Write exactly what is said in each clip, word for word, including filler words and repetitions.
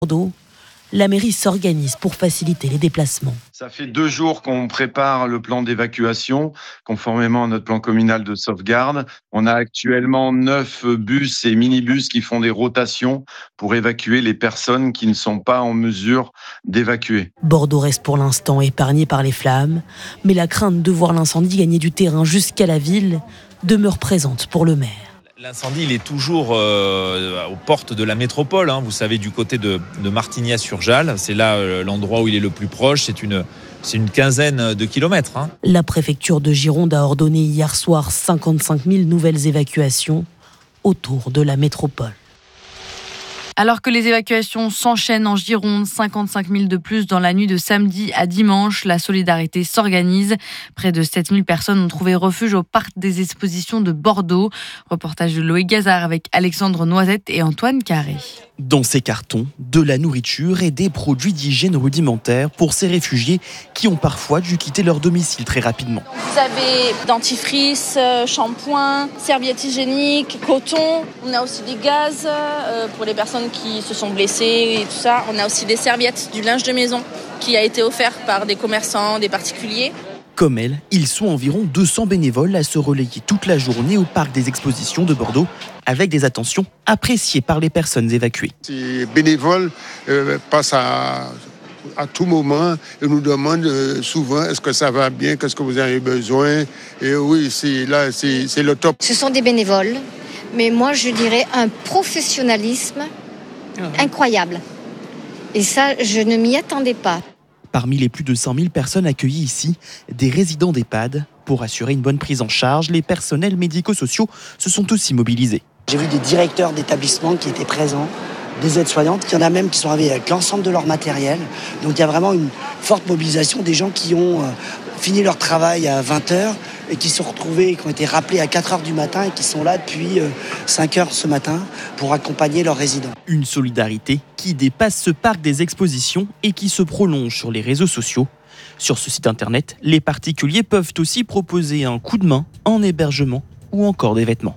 Bordeaux, la mairie s'organise pour faciliter les déplacements. Ça fait deux jours qu'on prépare le plan d'évacuation, conformément à notre plan communal de sauvegarde. On a actuellement neuf bus et minibus qui font des rotations pour évacuer les personnes qui ne sont pas en mesure d'évacuer. Bordeaux reste pour l'instant épargné par les flammes, mais la crainte de voir l'incendie gagner du terrain jusqu'à la ville demeure présente pour le maire. L'incendie, il est toujours euh, aux portes de la métropole, hein, vous savez, du côté de, de Martignas-sur-Jalles. C'est là euh, l'endroit où il est le plus proche. C'est une, c'est une quinzaine de kilomètres. Hein. La préfecture de Gironde a ordonné hier soir cinquante-cinq mille nouvelles évacuations autour de la métropole. Alors que les évacuations s'enchaînent en Gironde, cinquante-cinq mille de plus dans la nuit de samedi à dimanche, la solidarité s'organise. Près de sept mille personnes ont trouvé refuge au parc des expositions de Bordeaux. Reportage de Loïc Gazard avec Alexandre Noisette et Antoine Carré. Dans ces cartons, de la nourriture et des produits d'hygiène rudimentaires pour ces réfugiés qui ont parfois dû quitter leur domicile très rapidement. Vous avez dentifrice, shampoing, serviettes hygiéniques, coton. On a aussi des gaz pour les personnes qui se sont blessées et tout ça. On a aussi des serviettes, du linge de maison qui a été offert par des commerçants, des particuliers. Comme elle, ils sont environ deux cents bénévoles à se relayer toute la journée au parc des expositions de Bordeaux avec des attentions appréciées par les personnes évacuées. Ces bénévoles euh, passent à, à tout moment et nous demandent euh, souvent est-ce que ça va bien, qu'est-ce que vous avez besoin. Et oui, c'est, là, c'est, c'est le top. Ce sont des bénévoles, mais moi je dirais un professionnalisme incroyable. Et ça, je ne m'y attendais pas. Parmi les plus de cent mille personnes accueillies ici, des résidents d'EHPAD. Pour assurer une bonne prise en charge, les personnels médico-sociaux se sont aussi mobilisés. J'ai vu des directeurs d'établissements qui étaient présents, des aides-soignantes, il y en a même qui sont arrivés avec l'ensemble de leur matériel. Donc il y a vraiment une forte mobilisation des gens qui ont euh, fini leur travail à vingt heures et qui se sont retrouvés, qui ont été rappelés à quatre heures du matin et qui sont là depuis euh, cinq heures ce matin pour accompagner leurs résidents. Une solidarité qui dépasse ce parc des expositions et qui se prolonge sur les réseaux sociaux. Sur ce site internet, les particuliers peuvent aussi proposer un coup de main en hébergement ou encore des vêtements.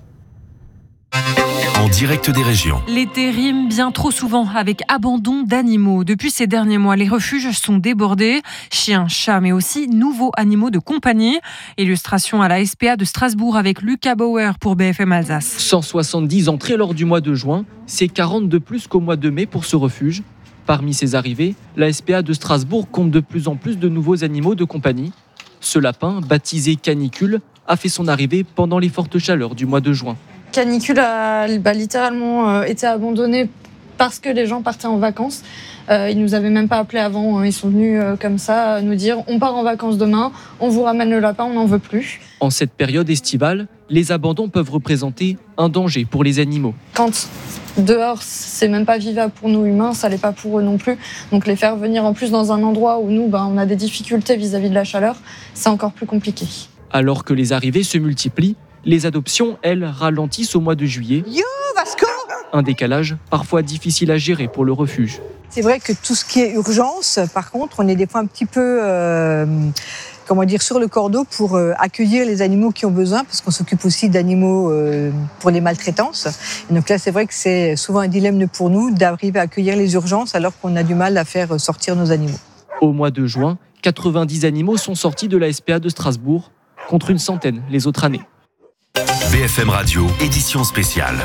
En direct des régions. L'été rime bien trop souvent avec abandon d'animaux. Depuis ces derniers mois, les refuges sont débordés. Chiens, chats, mais aussi nouveaux animaux de compagnie. Illustration à la S P A de Strasbourg avec Lucas Bauer pour B F M Alsace. cent soixante-dix entrées lors du mois de juin. C'est quarante de plus qu'au mois de mai pour ce refuge. Parmi ces arrivées, la S P A de Strasbourg compte de plus en plus de nouveaux animaux de compagnie. Ce lapin, baptisé Canicule, a fait son arrivée pendant les fortes chaleurs du mois de juin. Canicule a bah, littéralement euh, été abandonné parce que les gens partaient en vacances. Euh, ils nous avaient même pas appelé avant. Ils sont venus euh, comme ça nous dire on part en vacances demain, on vous ramène le lapin, on n'en veut plus. En cette période estivale, les abandons peuvent représenter un danger pour les animaux. Quand dehors, c'est même pas vivable pour nous humains, ça l'est pas pour eux non plus. Donc les faire venir en plus dans un endroit où nous, bah, on a des difficultés vis-à-vis de la chaleur, c'est encore plus compliqué. Alors que les arrivées se multiplient, les adoptions, elles, ralentissent au mois de juillet. Yo, Vasco ! Un décalage parfois difficile à gérer pour le refuge. C'est vrai que tout ce qui est urgence, par contre, on est des fois un petit peu euh, comment dire, sur le cordeau pour euh, accueillir les animaux qui ont besoin, parce qu'on s'occupe aussi d'animaux euh, pour les maltraitances. Et donc là, c'est vrai que c'est souvent un dilemme pour nous d'arriver à accueillir les urgences alors qu'on a du mal à faire sortir nos animaux. Au mois de juin, quatre-vingt-dix animaux sont sortis de la S P A de Strasbourg, contre une centaine les autres années. B F M Radio, édition spéciale.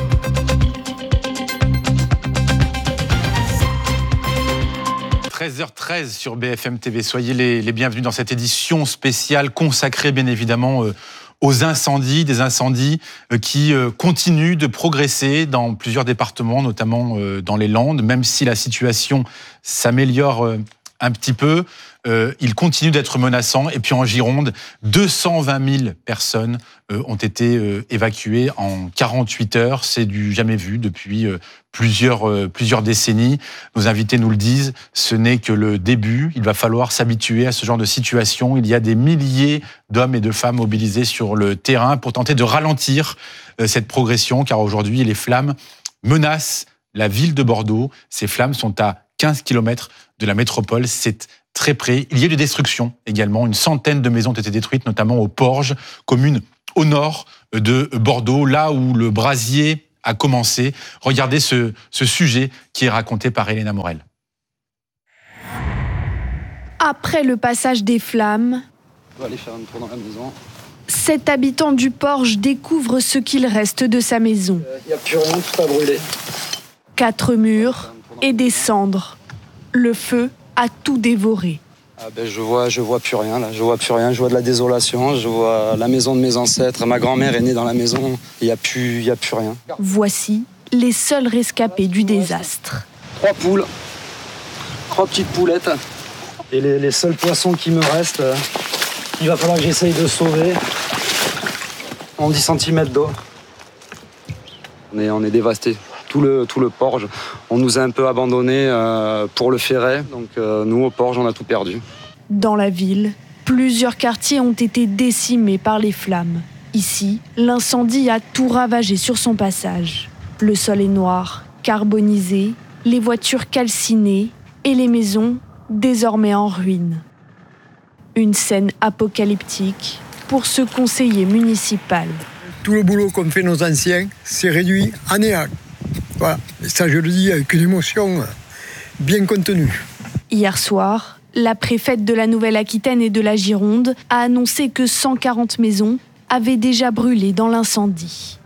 treize heures treize sur B F M T V. Soyez les, les bienvenus dans cette édition spéciale consacrée bien évidemment euh, aux incendies, des incendies euh, qui euh, continuent de progresser dans plusieurs départements, notamment euh, dans les Landes, même si la situation s'améliore euh, un petit peu. Euh, il continue d'être menaçant. Et puis en Gironde, deux cent vingt mille personnes euh, ont été euh, évacuées en quarante-huit heures. C'est du jamais vu depuis euh, plusieurs, euh, plusieurs décennies. Nos invités nous le disent, ce n'est que le début. Il va falloir s'habituer à ce genre de situation. Il y a des milliers d'hommes et de femmes mobilisés sur le terrain pour tenter de ralentir euh, cette progression, car aujourd'hui, les flammes menacent la ville de Bordeaux. Ces flammes sont à quinze kilomètres de la métropole. C'est très près. Il y a eu des destructions également. Une centaine de maisons ont été détruites, notamment au Porge, commune au nord de Bordeaux, là où le brasier a commencé. Regardez ce, ce sujet qui est raconté par Elena Morel. Après le passage des flammes, on va aller faire un tour dans la maison. Cet habitant du Porge découvre ce qu'il reste de sa maison. Il n'y a plus rien, tout a brûlé. Quatre murs et des cendres. Le feu a tout dévoré. Ah ben je vois, je vois plus rien là, je vois plus rien, je vois de la désolation, je vois la maison de mes ancêtres, ma grand-mère est née dans la maison, il n'y a plus, il y a plus rien. Voici les seuls rescapés du désastre. Trois poules, trois petites poulettes, et les, les seuls poissons qui me restent, euh, il va falloir que j'essaye de sauver en dix centimètres d'eau. On est, on est dévastés. Tout le, tout le Porge, on nous a un peu abandonnés euh, pour le Ferret, donc euh, nous au Porge on a tout perdu. Dans la ville, plusieurs quartiers ont été décimés par les flammes. Ici, l'incendie a tout ravagé sur son passage. Le sol est noir, carbonisé, les voitures calcinées et les maisons désormais en ruine. Une scène apocalyptique pour ce conseiller municipal. Tout le boulot qu'ont fait nos anciens s'est réduit à néant. Voilà, et ça je le dis avec une émotion bien contenue. Hier soir, la préfète de la Nouvelle-Aquitaine et de la Gironde a annoncé que cent quarante maisons avaient déjà brûlé dans l'incendie.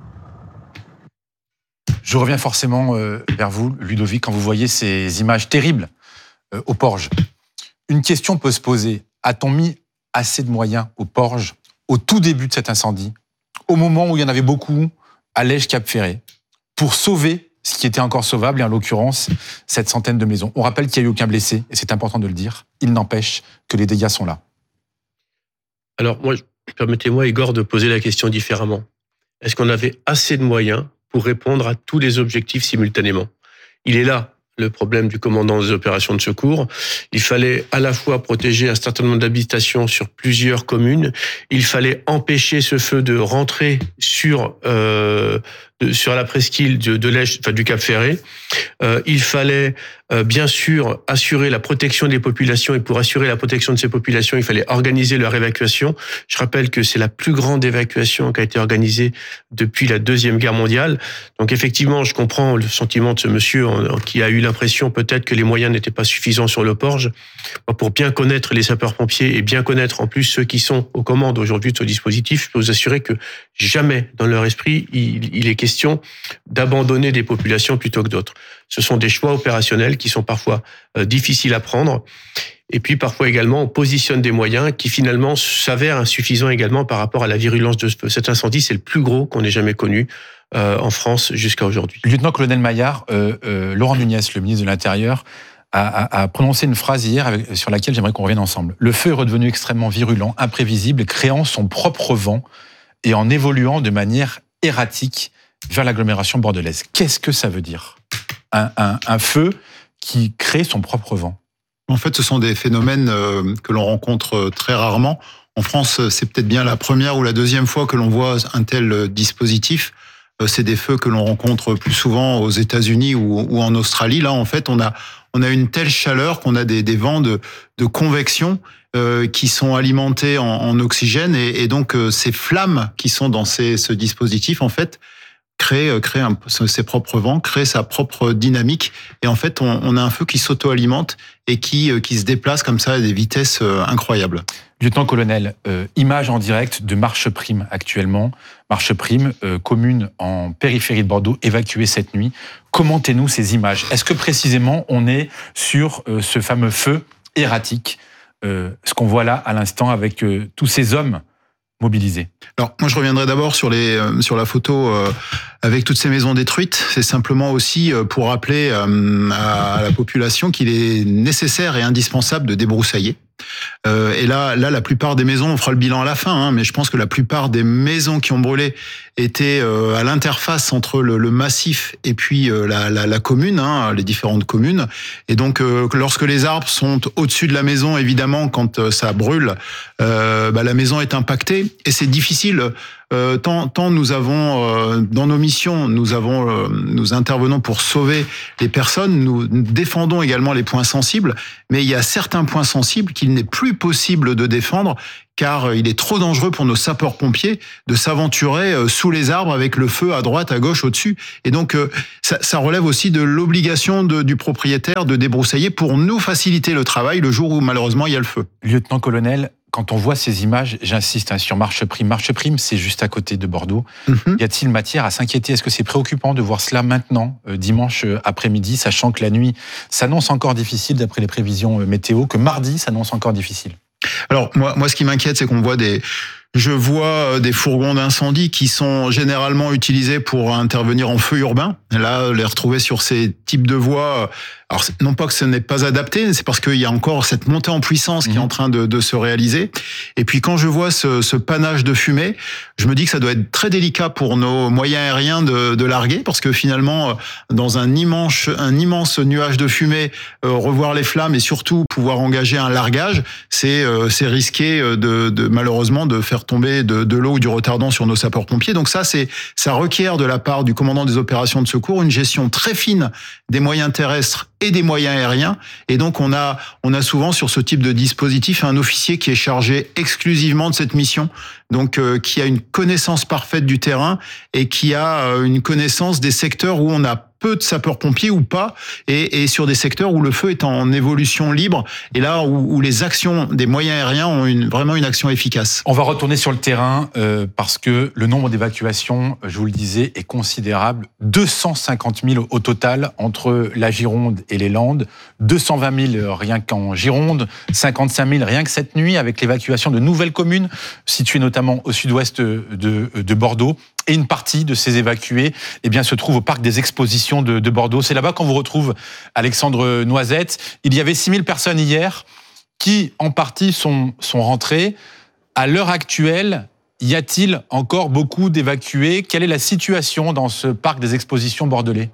Je reviens forcément euh, vers vous, Ludovic, quand vous voyez ces images terribles euh, au Porge. Une question peut se poser. A-t-on mis assez de moyens au Porge au tout début de cet incendie, au moment où il y en avait beaucoup à Lège-Cap-Ferret, pour sauver ce qui était encore sauvable, et en l'occurrence, cette centaine de maisons. On rappelle qu'il n'y a eu aucun blessé, et c'est important de le dire. Il n'empêche que les dégâts sont là. Alors, moi, permettez-moi, Igor, de poser la question différemment. Est-ce qu'on avait assez de moyens pour répondre à tous les objectifs simultanément ? Il est là le problème du commandant des opérations de secours. Il fallait à la fois protéger un certain nombre d'habitations sur plusieurs communes. Il fallait empêcher ce feu de rentrer sur euh, de, sur la presqu'île de, de l'Èche, enfin du Cap Ferret. Euh, il fallait euh, bien sûr assurer la protection des populations, et pour assurer la protection de ces populations, il fallait organiser leur évacuation. Je rappelle que c'est la plus grande évacuation qui a été organisée depuis la Deuxième Guerre mondiale. Donc effectivement, je comprends le sentiment de ce monsieur qui a eu l'impression peut-être que les moyens n'étaient pas suffisants sur le Porge. Pour bien connaître les sapeurs-pompiers et bien connaître en plus ceux qui sont aux commandes aujourd'hui de ce dispositif, je peux vous assurer que jamais dans leur esprit il, il est question d'abandonner des populations plutôt que d'autres. Ce sont des choix opérationnels qui sont parfois euh, difficiles à prendre. Et puis parfois également, on positionne des moyens qui finalement s'avèrent insuffisants également par rapport à la virulence de ce feu. Cet incendie, c'est le plus gros qu'on ait jamais connu euh, en France jusqu'à aujourd'hui. Lieutenant-colonel Maillard, euh, euh, Laurent Nunez, le ministre de l'Intérieur, a, a, a prononcé une phrase hier avec, sur laquelle j'aimerais qu'on revienne ensemble. Le feu est redevenu extrêmement virulent, imprévisible, créant son propre vent et en évoluant de manière erratique vers l'agglomération bordelaise. Qu'est-ce que ça veut dire ? un, un, un feu qui crée son propre vent. En fait, ce sont des phénomènes euh, que l'on rencontre très rarement. En France, c'est peut-être bien la première ou la deuxième fois que l'on voit un tel dispositif. Euh, c'est des feux que l'on rencontre plus souvent aux États-Unis ou, ou en Australie. Là, en fait, on a, on a une telle chaleur qu'on a des, des vents de, de convection euh, qui sont alimentés en, en oxygène. Et, et donc, euh, ces flammes qui sont dans ces, ce dispositif, en fait, créer, créer un, ses propres vents, créer sa propre dynamique. Et en fait, on, on a un feu qui s'auto-alimente et qui, qui se déplace comme ça à des vitesses incroyables. Lieutenant-colonel, euh, image en direct de Marche Prime actuellement. Marche Prime, euh, commune en périphérie de Bordeaux, évacuée cette nuit. Commentez-nous ces images. Est-ce que précisément on est sur euh, ce fameux feu erratique, euh, ce qu'on voit là à l'instant avec euh, tous ces hommes mobilisés? Alors, moi, je reviendrai d'abord sur les euh, sur la photo euh, avec toutes ces maisons détruites. C'est simplement aussi euh, pour rappeler euh, à la population qu'il est nécessaire et indispensable de débroussailler. Euh, et là, là, la plupart des maisons, on fera le bilan à la fin, hein, mais je pense que la plupart des maisons qui ont brûlé étaient euh, à l'interface entre le, le massif et puis euh, la, la, la commune, hein, les différentes communes. Et donc, euh, lorsque les arbres sont au-dessus de la maison, évidemment, quand euh, ça brûle, euh, bah, la maison est impactée. Et c'est difficile euh, tant, tant nous avons, euh, dans nos missions, nous avons, euh, nous intervenons pour sauver les personnes, nous défendons également les points sensibles, mais il y a certains points sensibles qu'il n'est plus possible de défendre, car il est trop dangereux pour nos sapeurs-pompiers de s'aventurer sous les arbres avec le feu à droite, à gauche, au-dessus. Et donc, ça, ça relève aussi de l'obligation de, du propriétaire de débroussailler pour nous faciliter le travail le jour où, malheureusement, il y a le feu. Lieutenant-colonel, quand on voit ces images, j'insiste hein, sur Marcheprime. Marcheprime, c'est juste à côté de Bordeaux. Mm-hmm. Y a-t-il matière à s'inquiéter? Est-ce que c'est préoccupant de voir cela maintenant, euh, dimanche après-midi, sachant que la nuit s'annonce encore difficile d'après les prévisions météo, que mardi s'annonce encore difficile? Alors moi, moi, ce qui m'inquiète, c'est qu'on voit des, je vois des fourgons d'incendie qui sont généralement utilisés pour intervenir en feu urbain. Et là, les retrouver sur ces types de voies. Alors non pas que ce n'est pas adapté, c'est parce qu'il y a encore cette montée en puissance mmh. qui est en train de, de se réaliser. Et puis quand je vois ce, ce panache de fumée, je me dis que ça doit être très délicat pour nos moyens aériens de, de larguer, parce que finalement, dans un immense, un immense nuage de fumée, euh, revoir les flammes et surtout pouvoir engager un largage, c'est, euh, c'est risqué de, de malheureusement de faire tomber de, de l'eau ou du retardant sur nos sapeurs-pompiers. Donc ça, c'est, ça requiert de la part du commandant des opérations de secours une gestion très fine des moyens terrestres et des moyens aériens. Et donc, on a, on a souvent sur ce type de dispositif un officier qui est chargé exclusivement de cette mission, donc euh, qui a une connaissance parfaite du terrain et qui a euh, une connaissance des secteurs où on a peu de sapeurs-pompiers ou pas, et, et sur des secteurs où le feu est en évolution libre, et là où, où les actions des moyens aériens ont une, vraiment une action efficace. On va retourner sur le terrain euh, parce que le nombre d'évacuations, je vous le disais, est considérable. deux cent cinquante mille au total entre la Gironde et les Landes, deux cent vingt mille rien qu'en Gironde, cinquante-cinq mille rien que cette nuit avec l'évacuation de nouvelles communes situées notamment au sud-ouest de, de Bordeaux. Et une partie de ces évacués eh bien, se trouve au parc des expositions de, de Bordeaux. C'est là-bas qu'on vous retrouve, Alexandre Noisette. Il y avait six mille personnes hier qui, en partie, sont, sont rentrées. À l'heure actuelle, y a-t-il encore beaucoup d'évacués? Quelle est la situation dans ce parc des expositions bordelais?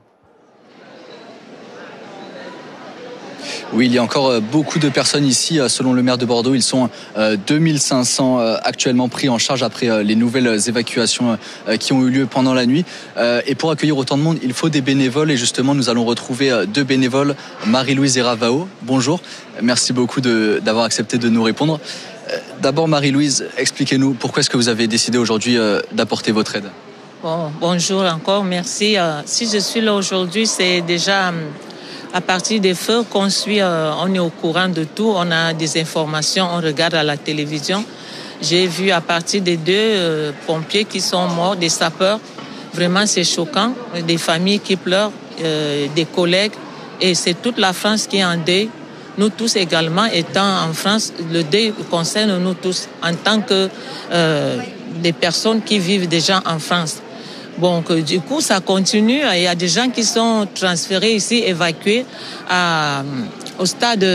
Oui, il y a encore beaucoup de personnes ici. Selon le maire de Bordeaux, ils sont deux mille cinq cents actuellement pris en charge après les nouvelles évacuations qui ont eu lieu pendant la nuit. Et pour accueillir autant de monde, il faut des bénévoles. Et justement, nous allons retrouver deux bénévoles, Marie-Louise et Ravao. Bonjour, merci beaucoup de, d'avoir accepté de nous répondre. D'abord, Marie-Louise, expliquez-nous pourquoi est-ce que vous avez décidé aujourd'hui d'apporter votre aide? Bon, bonjour encore, merci. Si je suis là aujourd'hui, c'est déjà... À partir des feux qu'on suit, euh, on est au courant de tout, on a des informations, on regarde à la télévision. J'ai vu à partir des deux euh, pompiers qui sont morts, des sapeurs, vraiment c'est choquant, des familles qui pleurent, euh, des collègues, et c'est toute la France qui est en deuil. Nous tous également, étant en France, le deuil concerne nous tous, en tant que euh, des personnes qui vivent déjà en France. Bon, que, du coup, ça continue. Il y a des gens qui sont transférés ici, évacués à, au stade,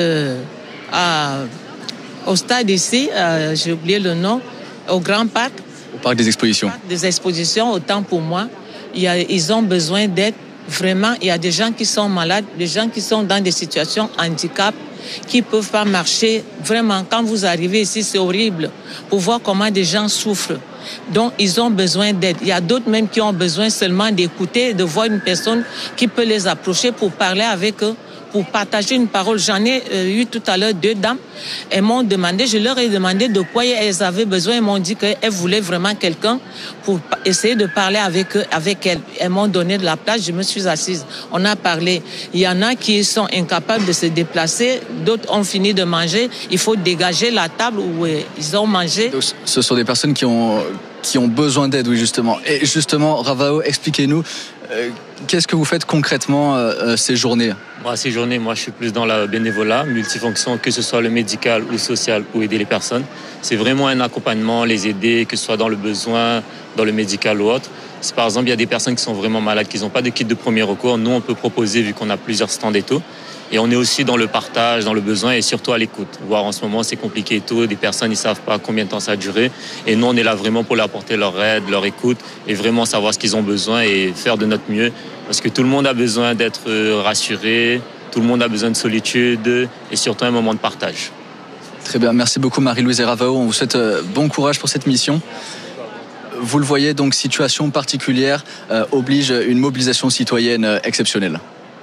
à, au stade ici, à, j'ai oublié le nom, au Grand Parc. Au Parc des Expositions. Des expositions, autant pour moi. Il y a, ils ont besoin d'aide. Vraiment, il y a des gens qui sont malades, des gens qui sont dans des situations handicap, qui ne peuvent pas marcher. Vraiment, quand vous arrivez ici, c'est horrible pour voir comment des gens souffrent. Donc, ils ont besoin d'aide. Il y a d'autres même qui ont besoin seulement d'écouter, de voir une personne qui peut les approcher pour parler avec eux, pour partager une parole. J'en ai euh, eu tout à l'heure deux dames. Elles m'ont demandé, je leur ai demandé de quoi elles avaient besoin. Elles m'ont dit qu'elles voulaient vraiment quelqu'un pour essayer de parler avec eux, avec elles. Elles m'ont donné de la place, je me suis assise. On a parlé. Il y en a qui sont incapables de se déplacer. D'autres ont fini de manger. Il faut dégager la table où ils ont mangé. Donc, ce sont des personnes qui ont, qui ont besoin d'aide, oui, justement. Et justement, Ravao, expliquez-nous, euh, qu'est-ce que vous faites concrètement euh, ces journées? Moi, ces journées, moi, je suis plus dans la bénévolat, multifonction, que ce soit le médical ou social ou aider les personnes. C'est vraiment un accompagnement, les aider, que ce soit dans le besoin, dans le médical ou autre. Si par exemple, il y a des personnes qui sont vraiment malades, qui n'ont pas de kit de premier recours, nous, on peut proposer, vu qu'on a plusieurs stands et tout. Et on est aussi dans le partage, dans le besoin et surtout à l'écoute. Voir en ce moment, c'est compliqué et tout. Des personnes, ils ne savent pas combien de temps ça a duré. Et nous, on est là vraiment pour leur apporter leur aide, leur écoute et vraiment savoir ce qu'ils ont besoin et faire de notre mieux. Parce que tout le monde a besoin d'être rassuré, tout le monde a besoin de solitude et surtout un moment de partage. Très bien, merci beaucoup Marie-Louise et Ravao. On vous souhaite bon courage pour cette mission. vous le voyez, donc situation particulière euh, oblige une mobilisation citoyenne euh, exceptionnelle.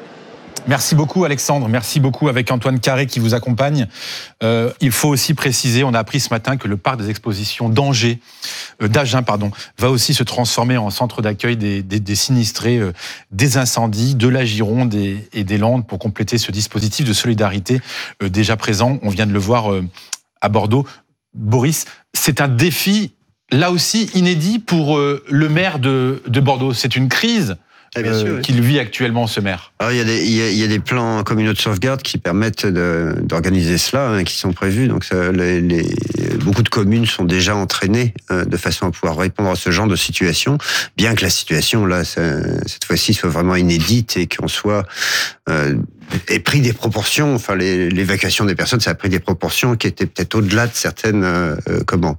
Merci beaucoup Alexandre, merci beaucoup avec Antoine Carré qui vous accompagne. Euh, il faut aussi préciser, on a appris ce matin que le parc des expositions d'Angers, euh, d'Agen pardon, va aussi se transformer en centre d'accueil des, des, des sinistrés euh, des incendies, de la Gironde et, et des Landes pour compléter ce dispositif de solidarité euh, déjà présent. On vient de le voir euh, à Bordeaux. Boris, c'est un défi là aussi inédit pour euh, le maire de, de Bordeaux. C'est une crise. Eh bien sûr, euh, oui. qu'il vit actuellement, ce maire. Alors, il y a des, il y a, il y a des plans communaux de sauvegarde qui permettent de, d'organiser cela, hein, qui sont prévus. Donc, ça, les, les, beaucoup de communes sont déjà entraînées euh, de façon à pouvoir répondre à ce genre de situation, bien que la situation, là, ça, cette fois-ci, soit vraiment inédite et qu'on soit... Euh, ait pris des proportions, enfin les, l'évacuation des personnes, ça a pris des proportions qui étaient peut-être au-delà de certaines euh, comment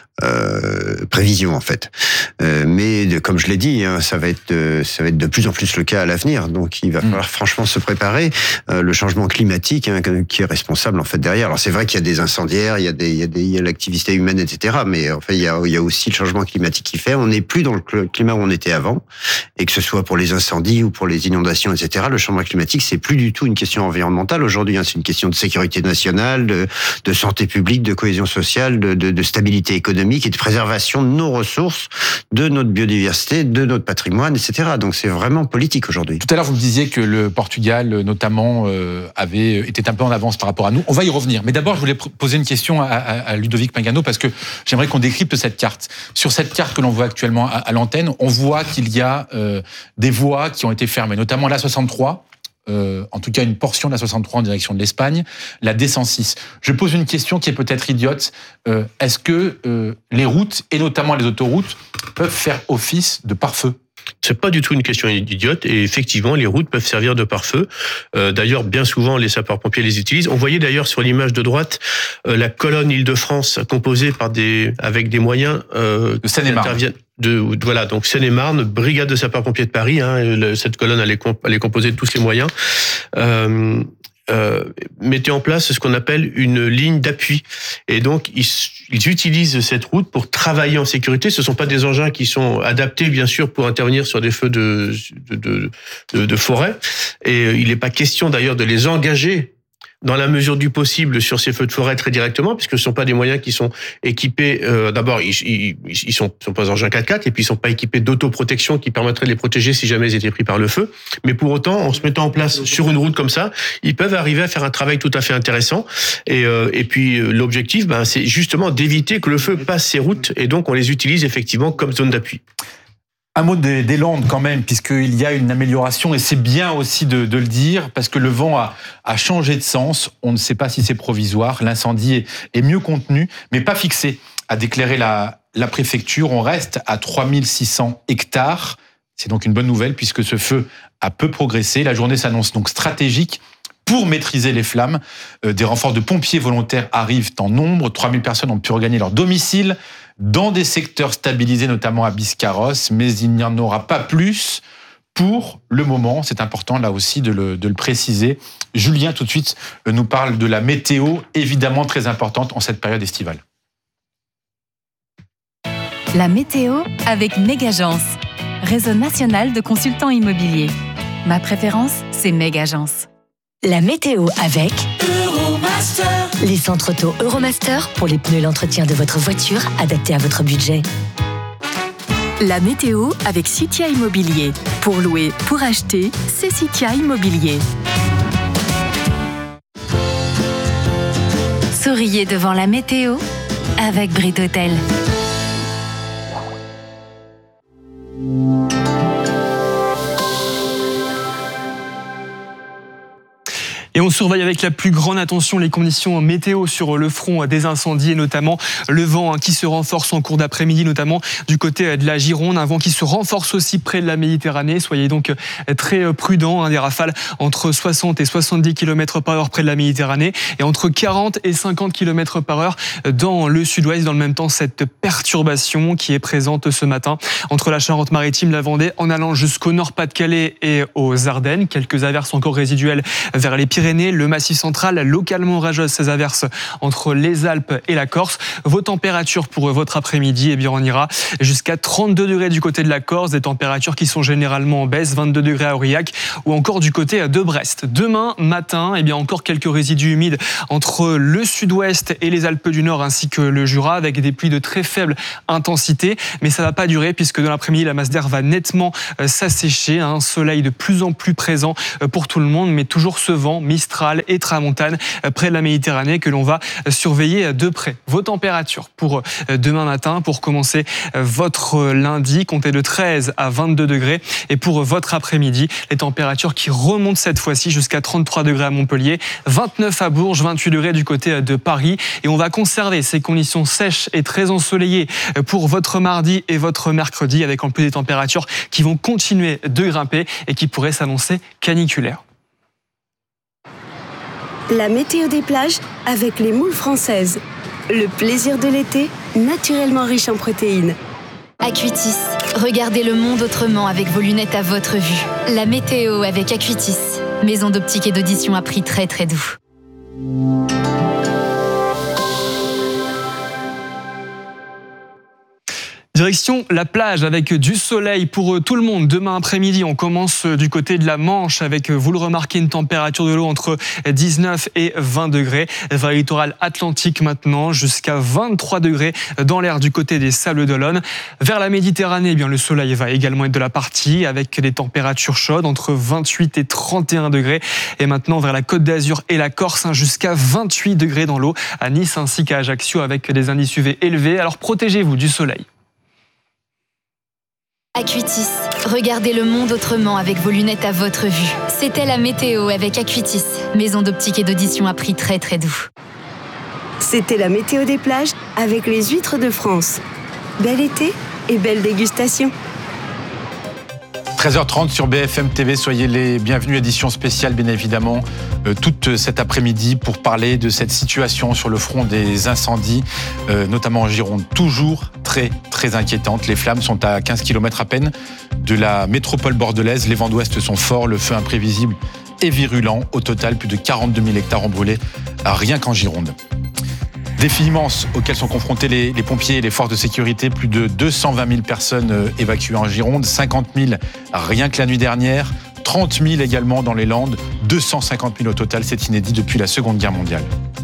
euh, prévisions en fait. Euh, mais de, comme je l'ai dit, hein, ça va être de, ça va être de plus en plus le cas à l'avenir. Donc il va falloir mmh. franchement se préparer. Euh, le changement climatique hein, qui est responsable en fait derrière. Alors c'est vrai qu'il y a des incendiaires, il y a des, il y a des, il y a l'activité humaine, et cetera. Mais en fait il y a, il y a aussi le changement climatique qui fait. On n'est plus dans le climat où on était avant, et que ce soit pour les incendies ou pour les inondations, et cetera. Le changement climatique c'est plus du tout une question environnementale aujourd'hui, hein, c'est une question de sécurité nationale, de, de santé publique, de cohésion sociale, de, de, de stabilité économique et de préservation de nos ressources, de notre biodiversité, de notre patrimoine, et cetera. Donc c'est vraiment politique aujourd'hui. Tout à l'heure, vous me disiez que le Portugal, notamment, euh, avait été un peu en avance par rapport à nous. On va y revenir. Mais d'abord, je voulais poser une question à, à, à Ludovic Pagano parce que j'aimerais qu'on décrypte cette carte. Sur cette carte que l'on voit actuellement à, à l'antenne, on voit qu'il y a euh, des voies qui ont été fermées, notamment l'A soixante-trois. Euh, en tout cas une portion de la soixante-trois en direction de l'Espagne, la D cent six. Je pose une question qui est peut-être idiote. Euh, est-ce que euh, les routes, et notamment les autoroutes, peuvent faire office de pare-feu ? C'est pas du tout une question idiote et effectivement les routes peuvent servir de pare-feu. Euh, d'ailleurs bien souvent les sapeurs-pompiers les utilisent. On voyait d'ailleurs sur l'image de droite euh, la colonne Île-de-France composée par des avec des moyens euh, de Seine-et-Marne. De, voilà, donc Seine-et-Marne, brigade de sapeurs-pompiers de Paris, hein, cette colonne elle est, comp- elle est composée de tous ces moyens. Euh, Euh, mettez en place ce qu'on appelle une ligne d'appui. Et donc, ils, ils utilisent cette route pour travailler en sécurité. Ce ne sont pas des engins qui sont adaptés, bien sûr, pour intervenir sur des feux de, de, de, de, de forêt. Et il n'est pas question, d'ailleurs, de les engager dans la mesure du possible sur ces feux de forêt très directement, puisque ce ne sont pas des moyens qui sont équipés. Euh, d'abord, ils, ils, ils sont, sont pas engins quatre-quatre, et puis ils sont pas équipés d'autoprotection qui permettrait de les protéger si jamais ils étaient pris par le feu. Mais pour autant, en se mettant en place sur une route comme ça, ils peuvent arriver à faire un travail tout à fait intéressant. Et, euh, et puis l'objectif, ben, c'est justement d'éviter que le feu passe ces routes, et donc on les utilise effectivement comme zone d'appui. Un mot des, des Landes quand même, puisqu'il y a une amélioration, et c'est bien aussi de, de le dire, parce que le vent a, a changé de sens. On ne sait pas si c'est provisoire. L'incendie est, est mieux contenu, mais pas fixé, a déclaré la, la préfecture. On reste à trois mille six cents hectares. C'est donc une bonne nouvelle, puisque ce feu a peu progressé. La journée s'annonce donc stratégique pour maîtriser les flammes. Euh, des renforts de pompiers volontaires arrivent en nombre. trois mille personnes ont pu regagner leur domicile dans des secteurs stabilisés, notamment à Biscarrosse, mais il n'y en aura pas plus pour le moment. C'est important, là aussi, de le, de le préciser. Julien, tout de suite, nous parle de la météo, évidemment très importante en cette période estivale. La météo avec Megagence, réseau national de consultants immobiliers. Ma préférence, c'est Megagence. La météo avec Euromaster. Les centres auto Euromaster pour les pneus et l'entretien de votre voiture adaptés à votre budget. La météo avec Citia Immobilier. Pour louer, pour acheter, c'est Citia Immobilier. Souriez devant la météo avec Brit Hôtel. Et on surveille avec la plus grande attention les conditions météo sur le front des incendies, et notamment le vent qui se renforce en cours d'après-midi, notamment du côté de la Gironde, un vent qui se renforce aussi près de la Méditerranée. Soyez donc très prudents, des rafales entre soixante et soixante-dix kilomètres par heure près de la Méditerranée et entre quarante et cinquante kilomètres par heure dans le sud-ouest. Dans le même temps, cette perturbation qui est présente ce matin entre la Charente-Maritime, la Vendée, en allant jusqu'au Nord-Pas-de-Calais et aux Ardennes. Quelques averses encore résiduelles vers les Pyrénées Méditerranée, le Massif central, localement orageuses, ces averses entre les Alpes et la Corse. Vos températures pour votre après-midi, eh bien on ira jusqu'à trente-deux degrés du côté de la Corse, des températures qui sont généralement en baisse, vingt-deux degrés à Aurillac ou encore du côté de Brest. Demain matin, eh bien encore quelques résidus humides entre le sud-ouest et les Alpes du Nord ainsi que le Jura, avec des pluies de très faible intensité, mais ça ne va pas durer puisque dans l'après-midi, la masse d'air va nettement s'assécher, un soleil de plus en plus présent pour tout le monde, mais toujours ce vent mistral et tramontane près de la Méditerranée que l'on va surveiller de près. Vos températures pour demain matin, pour commencer votre lundi, comptez de treize à vingt-deux degrés, et pour votre après-midi, les températures qui remontent cette fois-ci jusqu'à trente-trois degrés à Montpellier, vingt-neuf à Bourges, vingt-huit degrés du côté de Paris, et on va conserver ces conditions sèches et très ensoleillées pour votre mardi et votre mercredi, avec en plus des températures qui vont continuer de grimper et qui pourraient s'annoncer caniculaires. La météo des plages avec les moules françaises. Le plaisir de l'été, naturellement riche en protéines. Acuitis, regardez le monde autrement avec vos lunettes à votre vue. La météo avec Acuitis, maison d'optique et d'audition à prix très très doux. Direction la plage avec du soleil pour tout le monde. Demain après-midi, on commence du côté de la Manche avec, vous le remarquez, une température de l'eau entre dix-neuf et vingt degrés. Vers le littoral atlantique maintenant, jusqu'à vingt-trois degrés dans l'air du côté des Sables d'Olonne. Vers la Méditerranée, eh bien, le soleil va également être de la partie avec des températures chaudes entre vingt-huit et trente et un degrés. Et maintenant vers la Côte d'Azur et la Corse, jusqu'à vingt-huit degrés dans l'eau à Nice ainsi qu'à Ajaccio avec des indices U V élevés. Alors protégez-vous du soleil. Acuitis, regardez le monde autrement avec vos lunettes à votre vue. C'était la météo avec Acuitis, maison d'optique et d'audition à prix très très doux. C'était la météo des plages avec les huîtres de France. Bel été et belle dégustation. treize heures trente sur B F M T V, soyez les bienvenus, édition spéciale bien évidemment, euh, toute cet après-midi pour parler de cette situation sur le front des incendies, euh, notamment en Gironde, toujours très très inquiétante. Les flammes sont à quinze kilomètres à peine de la métropole bordelaise, les vents d'ouest sont forts, le feu imprévisible et virulent. Au total, plus de quarante-deux mille hectares ont brûlé, rien qu'en Gironde. Défis immenses auxquels sont confrontés les, les pompiers et les forces de sécurité. Plus de deux cent vingt mille personnes évacuées en Gironde, cinquante mille rien que la nuit dernière, trente mille également dans les Landes, deux cent cinquante mille au total, c'est inédit depuis la Seconde Guerre mondiale.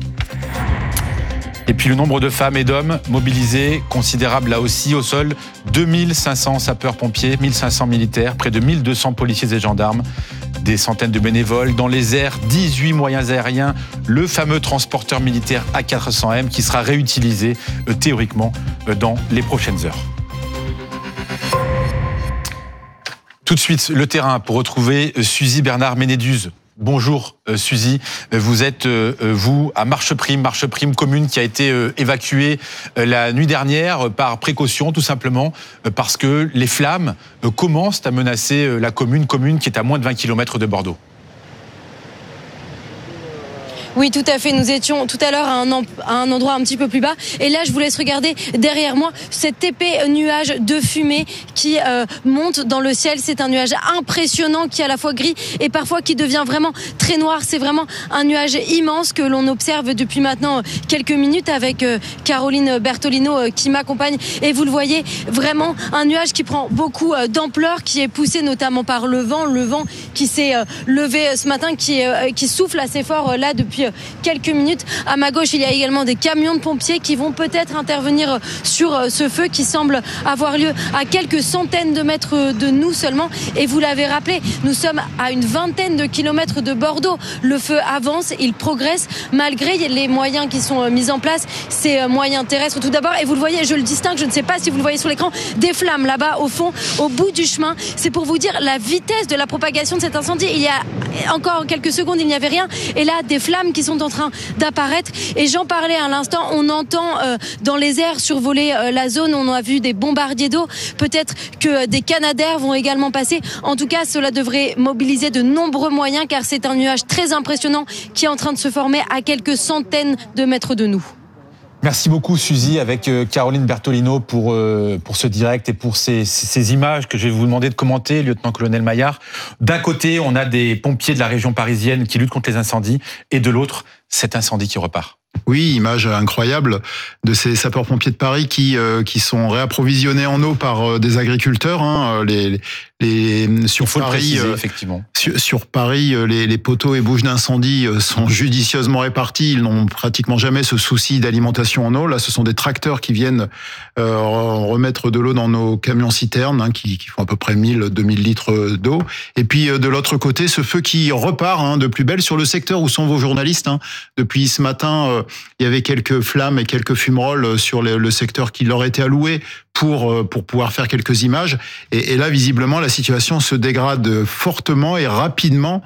Et puis le nombre de femmes et d'hommes mobilisés, considérable là aussi au sol, deux mille cinq cents sapeurs-pompiers, mille cinq cents militaires, près de mille deux cents policiers et gendarmes, des centaines de bénévoles. Dans les airs, dix-huit moyens aériens, le fameux transporteur militaire A quatre cents M qui sera réutilisé euh, théoriquement euh, dans les prochaines heures. Tout de suite, le terrain pour retrouver Suzy Bernard-Ménéduse. Bonjour euh, Suzy, vous êtes, euh, vous, à Marcheprime, Marcheprime commune qui a été euh, évacuée euh, la nuit dernière euh, par précaution, tout simplement, euh, parce que les flammes euh, commencent à menacer euh, la commune, commune qui est à moins de vingt kilomètres de Bordeaux. Oui, tout à fait. Nous étions tout à l'heure à un, à un endroit un petit peu plus bas. Et là, je vous laisse regarder derrière moi cet épais nuage de fumée qui euh, monte dans le ciel. C'est un nuage impressionnant qui est à la fois gris et parfois qui devient vraiment très noir. C'est vraiment un nuage immense que l'on observe depuis maintenant quelques minutes avec euh, Caroline Bertolino euh, qui m'accompagne. Et vous le voyez, vraiment un nuage qui prend beaucoup euh, d'ampleur, qui est poussé notamment par le vent. Le vent qui s'est euh, levé ce matin, qui, euh, qui souffle assez fort euh, là depuis quelques minutes. À ma gauche, il y a également des camions de pompiers qui vont peut-être intervenir sur ce feu qui semble avoir lieu à quelques centaines de mètres de nous seulement. Et vous l'avez rappelé, nous sommes à une vingtaine de kilomètres de Bordeaux. Le feu avance, il progresse malgré les moyens qui sont mis en place, ces moyens terrestres tout d'abord. Et vous le voyez, je le distingue, je ne sais pas si vous le voyez sur l'écran, des flammes là-bas au fond, au bout du chemin. C'est pour vous dire la vitesse de la propagation de cet incendie. Il y a encore quelques secondes, il n'y avait rien. Et là, des flammes qui sont en train d'apparaître. Et j'en parlais à l'instant, on entend euh, dans les airs survoler euh, la zone, on a vu des bombardiers d'eau, peut-être que des Canadair vont également passer. En tout cas, cela devrait mobiliser de nombreux moyens car c'est un nuage très impressionnant qui est en train de se former à quelques centaines de mètres de nous. Merci beaucoup Suzy avec Caroline Bertolino pour, euh, pour ce direct et pour ces, ces images que je vais vous demander de commenter, lieutenant-colonel Maillard. D'un côté, on a des pompiers de la région parisienne qui luttent contre les incendies et de l'autre, cet incendie qui repart. Oui, image incroyable de ces sapeurs-pompiers de Paris qui euh, qui sont réapprovisionnés en eau par euh, des agriculteurs. Hein, les les sur Il faut Paris, le préciser, euh, effectivement. Sur, sur Paris, les, les poteaux et bouches d'incendie sont judicieusement répartis. Ils n'ont pratiquement jamais ce souci d'alimentation en eau. Là, ce sont des tracteurs qui viennent euh, remettre de l'eau dans nos camions-citernes, hein, qui, qui font à peu près mille, deux mille litres d'eau. Et puis de l'autre côté, ce feu qui repart hein, de plus belle sur le secteur où sont vos journalistes. Hein. Depuis ce matin, euh, il y avait quelques flammes et quelques fumerolles sur le, le secteur qui leur était alloué pour pour pouvoir faire quelques images. Et, et là, visiblement, la situation se dégrade fortement et rapidement.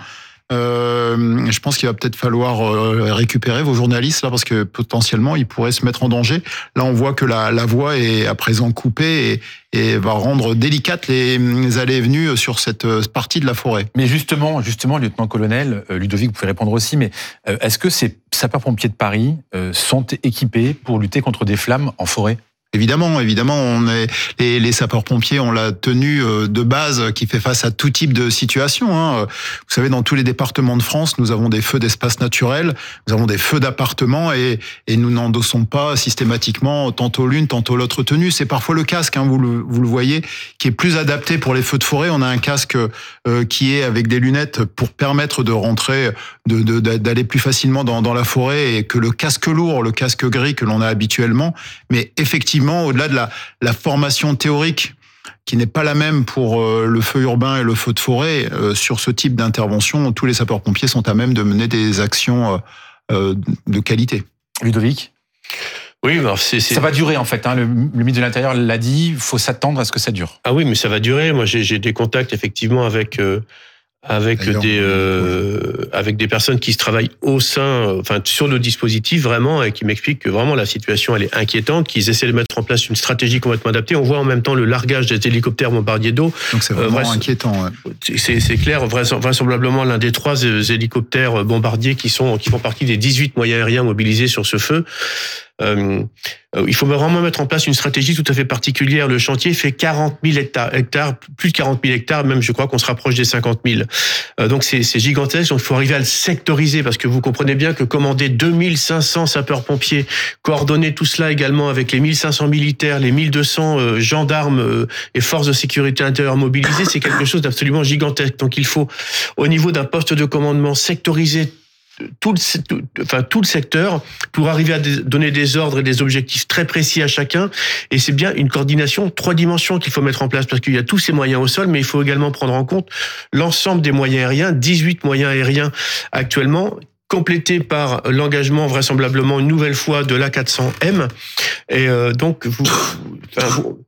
Euh, je pense qu'il va peut-être falloir récupérer vos journalistes là, parce que potentiellement, ils pourraient se mettre en danger. Là, on voit que la, la voie est à présent coupée et, et va rendre délicates les allées et venues sur cette partie de la forêt. Mais justement, justement, lieutenant-colonel, Ludovic, vous pouvez répondre aussi, mais est-ce que ces sapeurs-pompiers de Paris sont équipés pour lutter contre des flammes en forêt ? Évidemment, évidemment, on est les, les sapeurs-pompiers ont la tenue de base qui fait face à tout type de situation. Hein. Vous savez, dans tous les départements de France, nous avons des feux d'espaces naturels, nous avons des feux d'appartements et, et nous n'endossons pas systématiquement tantôt l'une, tantôt l'autre tenue. C'est parfois le casque, hein, vous, le, vous le voyez, qui est plus adapté pour les feux de forêt. On a un casque euh, qui est avec des lunettes pour permettre de rentrer, de, de, d'aller plus facilement dans, dans la forêt et que le casque lourd, le casque gris que l'on a habituellement. Mais effectivement, au-delà de la, la formation théorique qui n'est pas la même pour euh, le feu urbain et le feu de forêt, euh, sur ce type d'intervention, tous les sapeurs-pompiers sont à même de mener des actions euh, de qualité. Ludovic ? Oui, alors c'est, c'est... ça va durer en fait. Hein. Le, le ministre de l'Intérieur l'a dit, il faut s'attendre à ce que ça dure. Ah oui, mais ça va durer. Moi, j'ai, j'ai des contacts effectivement avec... Euh... avec D'ailleurs, des euh, avec des personnes qui se travaillent au sein, enfin sur le dispositif vraiment, et qui m'expliquent que vraiment la situation elle est inquiétante, qu'ils essaient de mettre en place une stratégie complètement adaptée. On voit en même temps le largage des hélicoptères bombardiers d'eau. Donc c'est vraiment euh, vrais, inquiétant. Ouais. C'est, c'est clair, vraisemblablement l'un des trois hélicoptères bombardiers qui sont qui font partie des dix-huit moyens aériens mobilisés sur ce feu. Euh, il faut vraiment mettre en place une stratégie tout à fait particulière. Le chantier fait quarante mille hectares, hectares, plus de quarante mille hectares, même je crois qu'on se rapproche des cinquante mille. Euh, donc c'est, c'est gigantesque, donc il faut arriver à le sectoriser, parce que vous comprenez bien que commander deux mille cinq cents sapeurs-pompiers, coordonner tout cela également avec les mille cinq cents militaires, les mille deux cents euh, gendarmes euh, et forces de sécurité intérieure mobilisées, c'est quelque chose d'absolument gigantesque. Donc il faut, au niveau d'un poste de commandement, sectoriser tout le, tout, enfin, tout le secteur pour arriver à des, donner des ordres et des objectifs très précis à chacun. Et c'est bien une coordination trois dimensions qu'il faut mettre en place, parce qu'il y a tous ces moyens au sol, mais il faut également prendre en compte l'ensemble des moyens aériens, dix-huit moyens aériens actuellement, complété par l'engagement vraisemblablement une nouvelle fois de l'A quatre cents M. Et euh, donc, vous, enfin, vous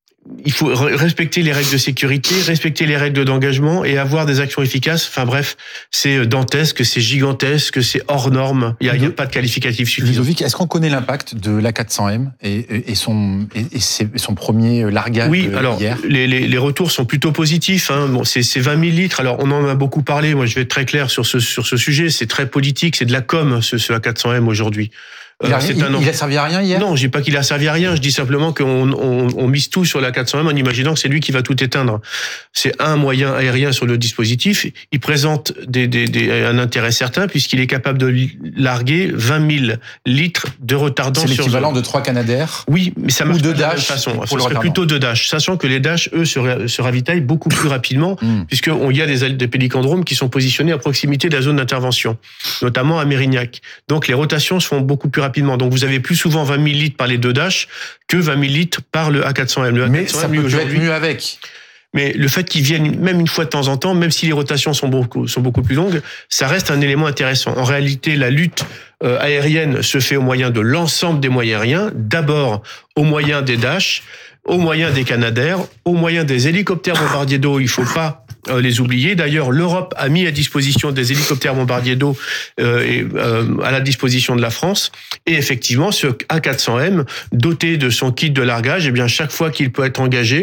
il faut respecter les règles de sécurité, respecter les règles d'engagement et avoir des actions efficaces. Enfin bref, c'est dantesque, c'est gigantesque, c'est hors norme. Il n'y a, il y a pas de qualificatif suffisant. Ludovic, est-ce qu'on connaît l'impact de l'A quatre cents M et, et, son, et, et son premier largage oui, alors, hier ? les, les, les retours sont plutôt positifs. Hein. Bon, c'est, c'est vingt mille litres. Alors, on en a beaucoup parlé. Moi, je vais être très clair sur ce, sur ce sujet. C'est très politique. C'est de la com, ce, ce A quatre cents M aujourd'hui. Il a, il, il a servi à rien hier ? Non, je dis pas qu'il a servi à rien. Je dis simplement qu'on on, on mise tout sur l'A quatre cents M en imaginant que c'est lui qui va tout éteindre. C'est un moyen aérien sur le dispositif. Il présente des, des, des, un intérêt certain puisqu'il est capable de larguer vingt mille litres de retardant. C'est sur l'équivalent de trois Canadair. Oui, mais ça marche ou deux pas de la même Dash façon. Ce serait plutôt deux Dash, sachant que les Dash, eux, se, se ravitaillent beaucoup plus rapidement mm. puisqu'il y a des, des pélicandromes qui sont positionnés à proximité de la zone d'intervention, notamment à Mérignac. Donc les rotations se font beaucoup plus rapidement. Donc vous avez plus souvent vingt mille litres par les deux Dash que vingt mille litres par le A quatre cents M. Le mais A quatre cents M, ça peut être mieux avec. Mais le fait qu'ils viennent même une fois de temps en temps, même si les rotations sont beaucoup, sont beaucoup plus longues, ça reste un élément intéressant. En réalité, la lutte euh, aérienne se fait au moyen de l'ensemble des moyens aériens. D'abord au moyen des Dash, au moyen des Canadair, au moyen des hélicoptères bombardiers d'eau. Il faut pas les oublier. D'ailleurs, l'Europe a mis à disposition des hélicoptères bombardiers d'eau euh, et, euh, à la disposition de la France. Et effectivement, ce A quatre cents M, doté de son kit de largage, eh bien, chaque fois qu'il peut être engagé,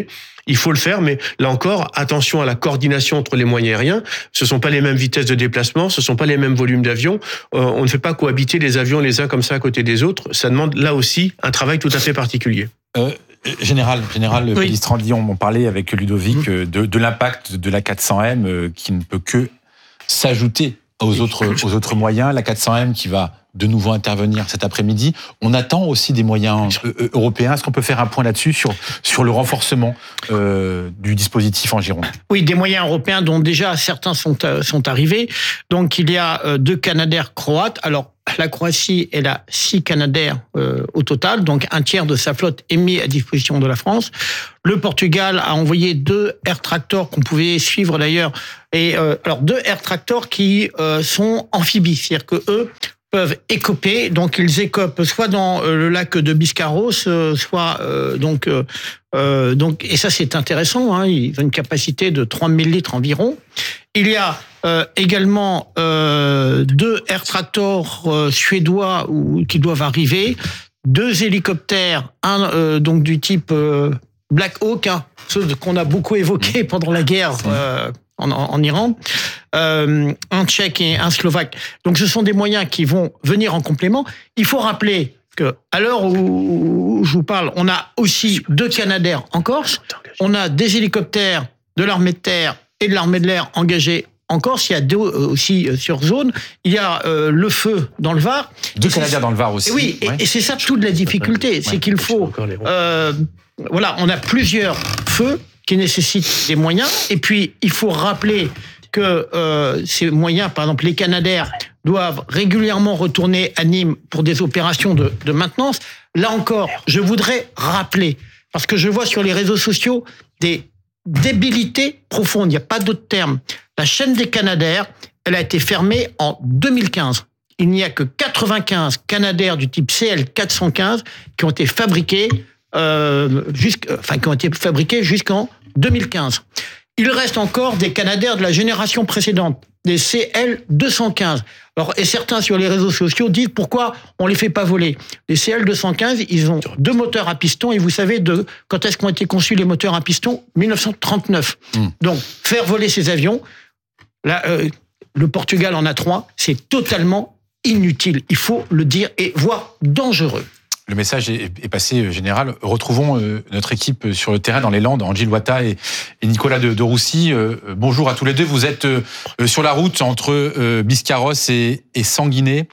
Il faut le faire, mais là encore, attention à la coordination entre les moyens aériens. Ce sont pas les mêmes vitesses de déplacement, ce sont pas les mêmes volumes d'avions. Euh, on ne fait pas cohabiter les avions les uns comme ça à côté des autres. Ça demande là aussi un travail tout à fait particulier. Euh, Général, Général oui. Pellistrandi, on en parlait avec Ludovic mmh. de, de l'impact de la quatre cents M euh, qui ne peut que s'ajouter aux autres, aux autres moyens. La quatre cents M qui va de nouveau intervenir cet après-midi. On attend aussi des moyens euh, européens. Est-ce qu'on peut faire un point là-dessus sur, sur le renforcement euh, du dispositif en Gironde ? Oui, des moyens européens dont déjà certains sont, euh, sont arrivés. Donc il y a euh, deux Canadair croates. Alors la Croatie, elle a six Canadair euh, au total, donc un tiers de sa flotte est mis à disposition de la France. Le Portugal a envoyé deux Air Tractor qu'on pouvait suivre d'ailleurs. Et euh, alors deux Air Tractor qui euh, sont amphibies, c'est-à-dire que eux peuvent écoper, donc ils écopent soit dans euh, le lac de Biscarrosse, euh, soit euh, donc euh, euh, donc et ça c'est intéressant. Hein, ils ont une capacité de trois mille litres environ. Il y a euh, également euh, deux Air Tractor euh, suédois ou, qui doivent arriver, deux hélicoptères, un euh, donc du type euh, Black Hawk, hein, chose qu'on a beaucoup évoqué pendant la guerre euh, en, en Iran, euh, un Tchèque et un Slovaque. Donc ce sont des moyens qui vont venir en complément. Il faut rappeler que à l'heure où je vous parle, on a aussi deux Canadair en Corse, on a des hélicoptères de l'armée de terre et de l'armée de l'air engagés en Corse. Il y a deux aussi sur zone. Il y a euh, le feu dans le Var. Deux Canadiens dans le Var aussi. Et oui, ouais. et, et c'est ça toute la difficulté, c'est ouais. qu'il faut. Euh, voilà, on a plusieurs feux qui nécessitent des moyens. Et puis il faut rappeler que euh, ces moyens, par exemple les Canadair, doivent régulièrement retourner à Nîmes pour des opérations de, de maintenance. Là encore, je voudrais rappeler, parce que je vois sur les réseaux sociaux des débilité profonde, il n'y a pas d'autre terme. La chaîne des Canadair, elle a été fermée en deux mille quinze. Il n'y a que quatre-vingt-quinze Canadair du type C L quatre cent quinze qui ont été fabriqués, euh, jusqu', enfin, qui ont été fabriqués jusqu'en deux mille quinze. Il reste encore des Canadair de la génération précédente, des C L deux cent quinze. Alors, et certains sur les réseaux sociaux disent pourquoi on les fait pas voler. Les C L deux cent quinze, ils ont deux moteurs à piston et vous savez de quand est-ce qu'ont été conçus les moteurs à piston ? dix-neuf cent trente-neuf. Mmh. Donc, faire voler ces avions, là, euh, le Portugal en a trois, c'est totalement inutile. Il faut le dire et voire dangereux. Le message est passé, Général. Retrouvons notre équipe sur le terrain dans les Landes, Angie Loita et Nicolas de Roussy. Bonjour à tous les deux. Vous êtes sur la route entre Biscarrosse et Sanguinet.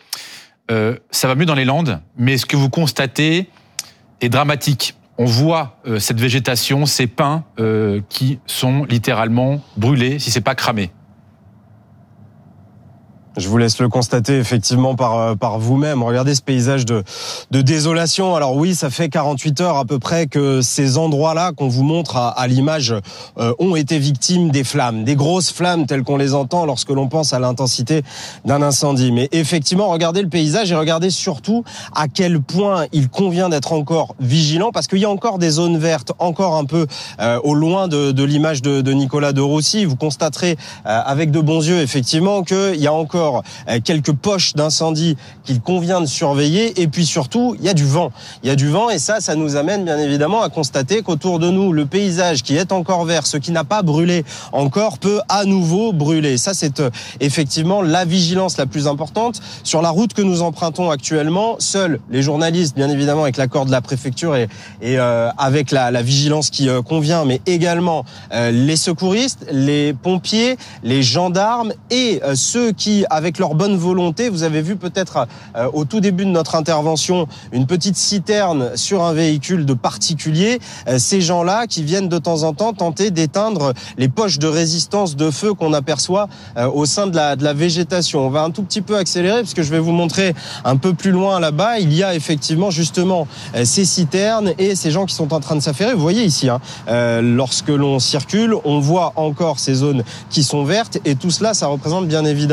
Ça va mieux dans les Landes, mais ce que vous constatez est dramatique. On voit cette végétation, ces pins qui sont littéralement brûlés, si c'est pas cramé. Je vous laisse le constater effectivement par par vous-même. Regardez ce paysage de de désolation. Alors oui, ça fait quarante-huit heures à peu près que ces endroits-là qu'on vous montre à, à l'image euh, ont été victimes des flammes, des grosses flammes telles qu'on les entend lorsque l'on pense à l'intensité d'un incendie. Mais effectivement, regardez le paysage et regardez surtout à quel point il convient d'être encore vigilant parce qu'il y a encore des zones vertes, encore un peu euh, au loin de, de l'image de, de Nicolas de Roussy. Vous constaterez euh, avec de bons yeux effectivement qu'il y a encore quelques poches d'incendie qu'il convient de surveiller et puis surtout il y a du vent il y a du vent et ça ça nous amène bien évidemment à constater qu'autour de nous le paysage qui est encore vert, ce qui n'a pas brûlé encore peut à nouveau brûler. Ça c'est euh, effectivement la vigilance la plus importante sur la route que nous empruntons actuellement. Seuls les journalistes bien évidemment avec l'accord de la préfecture et, et euh, avec la, la vigilance qui euh, convient, mais également euh, les secouristes, les pompiers, les gendarmes et euh, ceux qui avec leur bonne volonté, vous avez vu peut-être euh, au tout début de notre intervention une petite citerne sur un véhicule de particulier. Euh, ces gens-là qui viennent de temps en temps tenter d'éteindre les poches de résistance de feu qu'on aperçoit euh, au sein de la, de la végétation. On va un tout petit peu accélérer parce que je vais vous montrer un peu plus loin là-bas. Il y a effectivement justement euh, ces citernes et ces gens qui sont en train de s'affairer. Vous voyez ici, hein, euh, lorsque l'on circule, on voit encore ces zones qui sont vertes et tout cela, ça représente bien évidemment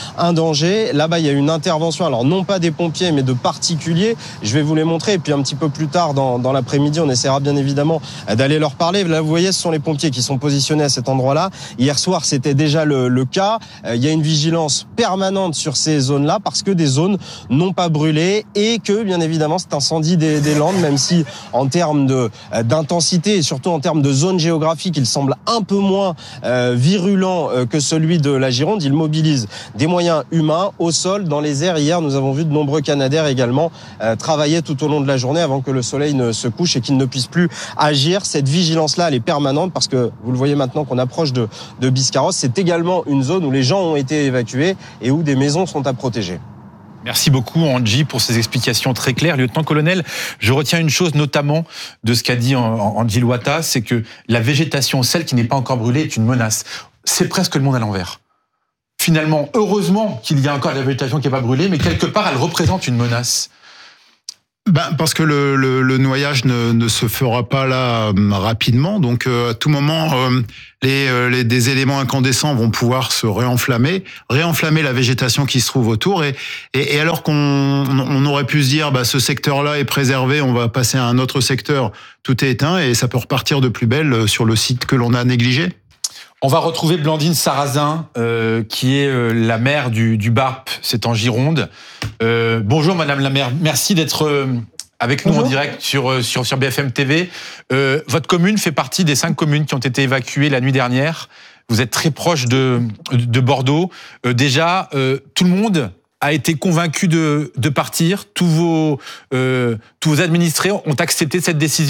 un danger. Là-bas, il y a une intervention, alors non pas des pompiers, mais de particuliers. Je vais vous les montrer. Et puis un petit peu plus tard, dans, dans l'après-midi, on essaiera bien évidemment d'aller leur parler. Là, vous voyez, ce sont les pompiers qui sont positionnés à cet endroit-là. Hier soir, c'était déjà le, le cas. Il y a une vigilance permanente sur ces zones-là parce que des zones n'ont pas brûlé et que, bien évidemment, cet incendie des, des Landes, même si en termes de, d'intensité et surtout en termes de zone géographique, il semble un peu moins euh, virulent euh, que celui de la Gironde. Il mobilise des moyens humains au sol, dans les airs. Hier, nous avons vu de nombreux Canadair également euh, travailler tout au long de la journée avant que le soleil ne se couche et qu'il ne puisse plus agir. Cette vigilance-là, elle est permanente parce que, vous le voyez maintenant qu'on approche de, de Biscarrosse, c'est également une zone où les gens ont été évacués et où des maisons sont à protéger. Merci beaucoup, Angie, pour ces explications très claires. Lieutenant-colonel, je retiens une chose notamment de ce qu'a dit Angie Loata, c'est que la végétation, celle qui n'est pas encore brûlée, est une menace. C'est presque le monde à l'envers. Finalement, heureusement qu'il y a encore la végétation qui n'est pas brûlée, mais quelque part, elle représente une menace. Ben, parce que le, le, le noyage ne, ne se fera pas là euh, rapidement, donc euh, à tout moment, euh, les, euh, les, des éléments incandescents vont pouvoir se réenflammer, réenflammer la végétation qui se trouve autour, et, et, et alors qu'on on aurait pu se dire, bah, ce secteur-là est préservé, on va passer à un autre secteur, tout est éteint, et ça peut repartir de plus belle sur le site que l'on a négligé. On va retrouver Blandine Sarrazin, euh, qui est euh, la maire du, du Barp, c'est en Gironde. Euh, bonjour Madame la maire, merci d'être euh, avec nous bonjour. En direct sur, sur, sur B F M T V. Euh, votre commune fait partie des cinq communes qui ont été évacuées la nuit dernière. Vous êtes très proche de, de Bordeaux. Euh, déjà, euh, tout le monde a été convaincu de, de partir. Tous vos, euh, tous vos administrés ont accepté cette décision ?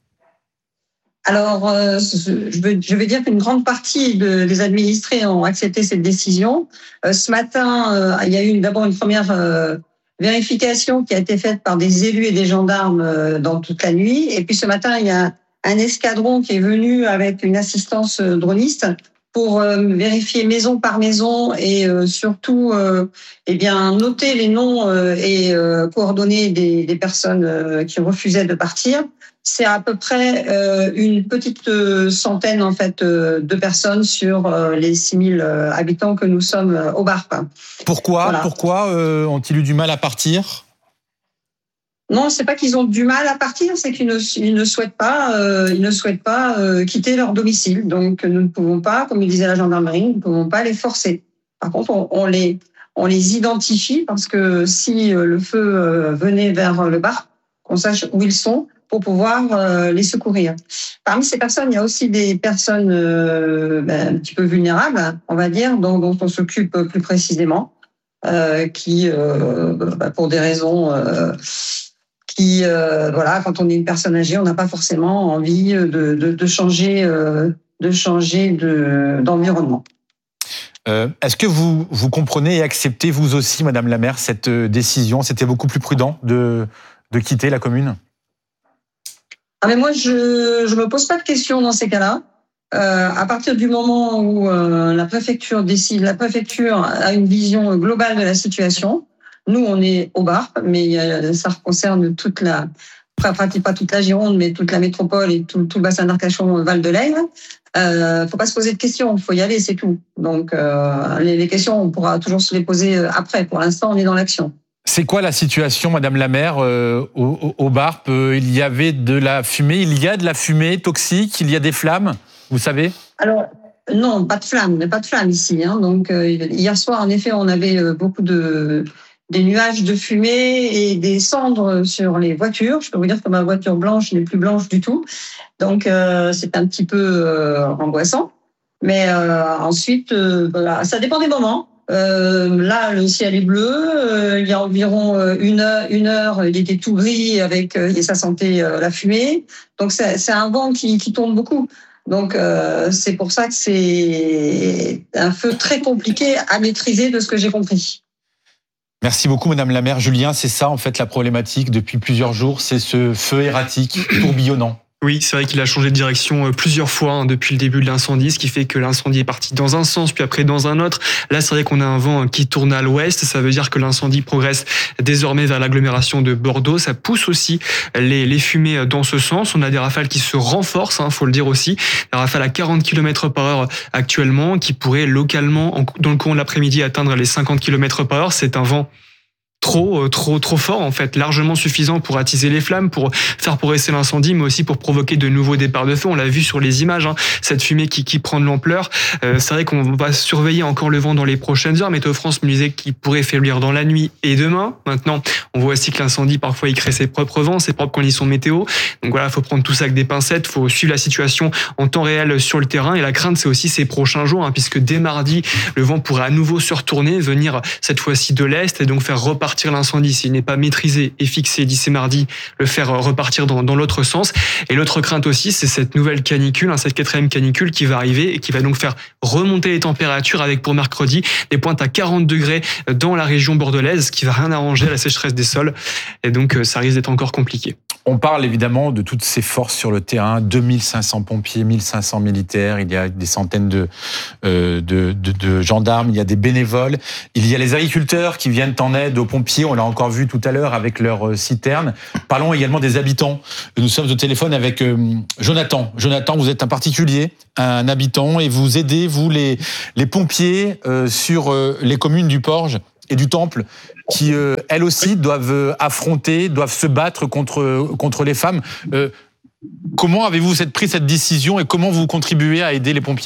Alors, euh, je, veux, je vais dire qu'une grande partie de, des administrés ont accepté cette décision. Euh, ce matin, euh, il y a eu d'abord une première euh, vérification qui a été faite par des élus et des gendarmes euh, dans toute la nuit. Et puis ce matin, il y a un escadron qui est venu avec une assistance droniste pour euh, vérifier maison par maison et euh, surtout euh, eh bien noter les noms euh, et euh, coordonnées des, des personnes euh, qui refusaient de partir. C'est à peu près euh, une petite euh, centaine en fait euh, de personnes sur euh, les six mille euh, habitants que nous sommes euh, au Barp. Pourquoi voilà. Pourquoi euh, ont-ils eu du mal à partir ? Non, c'est pas qu'ils ont du mal à partir, c'est qu'ils ne, ils ne souhaitent pas, euh, ils ne souhaitent pas euh, quitter leur domicile. Donc nous ne pouvons pas, comme le disait la gendarmerie, nous ne pouvons pas les forcer. Par contre, on, on les, on les identifie parce que si euh, le feu euh, venait vers le Barp, qu'on sache où ils sont, pour pouvoir euh, les secourir. Parmi ces personnes, il y a aussi des personnes euh, ben, un petit peu vulnérables, on va dire, dont, dont on s'occupe plus précisément, euh, qui, euh, ben, pour des raisons euh, qui, euh, voilà, quand on est une personne âgée, on n'a pas forcément envie de, de, de changer, euh, de changer de, d'environnement. Euh, est-ce que vous, vous comprenez et acceptez, vous aussi, Madame la maire, cette décision ? C'était beaucoup plus prudent de, de quitter la commune ? Ah mais moi, je je me pose pas de questions dans ces cas-là. Euh, à partir du moment où euh, la préfecture décide, la préfecture a une vision globale de la situation. Nous, on est au Barp, mais euh, ça concerne toute la, pratique pas toute la Gironde, mais toute la métropole et tout, tout le bassin d'Arcachon, Val de l'Aigle. Euh, faut pas se poser de questions, faut y aller, c'est tout. Donc euh, les, les questions, on pourra toujours se les poser après. Pour l'instant, on est dans l'action. C'est quoi la situation, Madame la maire, euh, au, au Barp ? Il y avait de la fumée, il y a de la fumée toxique, il y a des flammes, vous savez ? Alors, non, pas de flammes, pas de flammes ici. Hein. Donc, euh, hier soir, en effet, on avait beaucoup de des nuages de fumée et des cendres sur les voitures. Je peux vous dire que ma voiture blanche n'est plus blanche du tout. Donc, euh, c'est un petit peu euh, angoissant. Mais euh, ensuite, euh, voilà, ça dépend des moments. Euh, là, le ciel est bleu. Euh, il y a environ une heure, une heure, il était tout gris avec euh, et ça sentait euh, la fumée. Donc c'est, c'est un vent qui, qui tourne beaucoup. Donc euh, c'est pour ça que c'est un feu très compliqué à maîtriser, de ce que j'ai compris. Merci beaucoup, Madame la maire. Julien, c'est ça en fait la problématique depuis plusieurs jours, c'est ce feu erratique, tourbillonnant. Oui, c'est vrai qu'il a changé de direction plusieurs fois hein, depuis le début de l'incendie, ce qui fait que l'incendie est parti dans un sens, puis après dans un autre. Là, c'est vrai qu'on a un vent qui tourne à l'ouest. Ça veut dire que l'incendie progresse désormais vers l'agglomération de Bordeaux. Ça pousse aussi les, les fumées dans ce sens. On a des rafales qui se renforcent, hein, faut le dire aussi. Des rafales à quarante kilomètres par heure actuellement, qui pourraient localement, dans le courant de l'après-midi, atteindre les cinquante kilomètres par heure. C'est un vent trop trop trop fort en fait, largement suffisant pour attiser les flammes, pour faire progresser l'incendie, mais aussi pour provoquer de nouveaux départs de feu. On l'a vu sur les images, hein, cette fumée qui qui prend de l'ampleur. Euh, c'est vrai qu'on va surveiller encore le vent dans les prochaines heures. Météo France me disait qu'il pourrait faiblir dans la nuit et demain. Maintenant, on voit aussi que l'incendie parfois il crée ses propres vents, ses propres conditions météo. Donc voilà, faut prendre tout ça avec des pincettes, faut suivre la situation en temps réel sur le terrain. Et la crainte, c'est aussi ces prochains jours, hein, puisque dès mardi, le vent pourrait à nouveau se retourner, venir cette fois-ci de l'est et donc faire repartir l'incendie s'il n'est pas maîtrisé et fixé d'ici mardi, le faire repartir dans, dans l'autre sens. Et l'autre crainte aussi, c'est cette nouvelle canicule, hein, cette quatrième canicule qui va arriver et qui va donc faire remonter les températures avec pour mercredi des pointes à quarante degrés dans la région bordelaise, ce qui va rien arranger à la sécheresse des sols. Et donc, ça risque d'être encore compliqué. On parle évidemment de toutes ces forces sur le terrain, deux mille cinq cents pompiers, mille cinq cents militaires, il y a des centaines de, euh, de, de, de gendarmes, il y a des bénévoles, il y a les agriculteurs qui viennent en aide aux pompiers, on l'a encore vu tout à l'heure avec leurs citernes. Parlons également des habitants. Nous sommes au téléphone avec euh, Jonathan. Jonathan, vous êtes un particulier, un habitant, et vous aidez, vous, les, les pompiers euh, sur euh, les communes du Porge et du Temple, qui, euh, elles aussi, doivent affronter, doivent se battre contre, contre les femmes. Euh, comment avez-vous pris cette décision et comment vous contribuez à aider les pompiers ?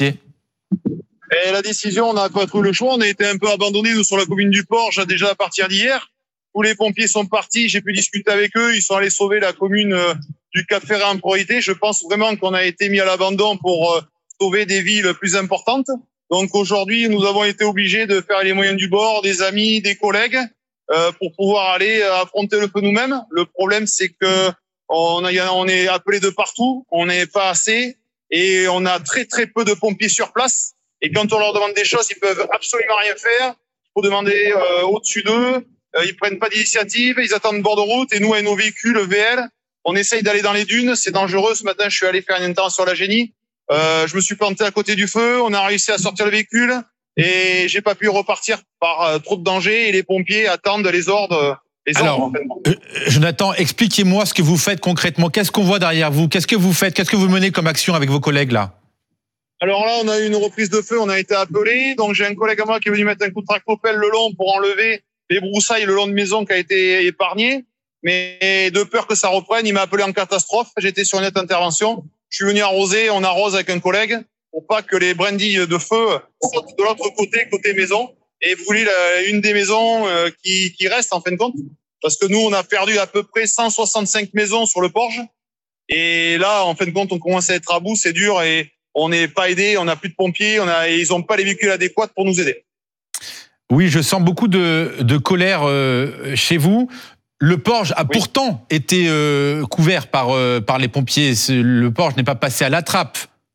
Et la décision, on n'a pas trouvé le choix. On a été un peu abandonnés, nous, sur la commune du Porge, déjà à partir d'hier. Tous les pompiers sont partis, j'ai pu discuter avec eux. Ils sont allés sauver la commune euh, du Cap-Ferrat en priorité. Je pense vraiment qu'on a été mis à l'abandon pour euh, sauver des villes plus importantes. Donc aujourd'hui, nous avons été obligés de faire les moyens du bord, des amis, des collègues, euh, pour pouvoir aller affronter le feu nous-mêmes. Le problème, c'est que on, a, on est appelé de partout, on n'est pas assez, et on a très très peu de pompiers sur place. Et quand on leur demande des choses, ils peuvent absolument rien faire. Il faut demander euh, au-dessus d'eux. Euh, ils prennent pas d'initiative, ils attendent bord de route. Et nous, avec nos véhicules V L, on essaye d'aller dans les dunes. C'est dangereux. Ce matin, je suis allé faire une intervention sur la Génie. Euh, je me suis planté à côté du feu. On a réussi à sortir le véhicule et j'ai pas pu repartir par euh, trop de danger. Et les pompiers attendent les ordres. Les Alors, ordres, en fait. euh, Jonathan, expliquez-moi ce que vous faites concrètement. Qu'est-ce qu'on voit derrière vous ? Qu'est-ce que vous faites ? Qu'est-ce que vous menez comme action avec vos collègues là ? Alors là, on a eu une reprise de feu, on a été appelé. Donc j'ai un collègue à moi qui est venu mettre un coup de tractopelle le long pour enlever les broussailles le long de maison qui a été épargné. Mais de peur que ça reprenne, il m'a appelé en catastrophe. J'étais sur une nette intervention. Je suis venu arroser, on arrose avec un collègue pour pas que les brindilles de feu sortent de l'autre côté, côté maison, et brûler la, une des maisons euh, qui, qui reste en fin de compte. Parce que nous, on a perdu à peu près cent soixante-cinq maisons sur le Porge. Et là, en fin de compte, on commence à être à bout, c'est dur et on n'est pas aidé, on n'a plus de pompiers, on a, et ils n'ont pas les véhicules adéquats pour nous aider. Oui, je sens beaucoup de, de colère euh, chez vous. Le Porge a oui. pourtant été euh, couvert par, euh, par les pompiers. Le Porge n'est pas passé à la trappe.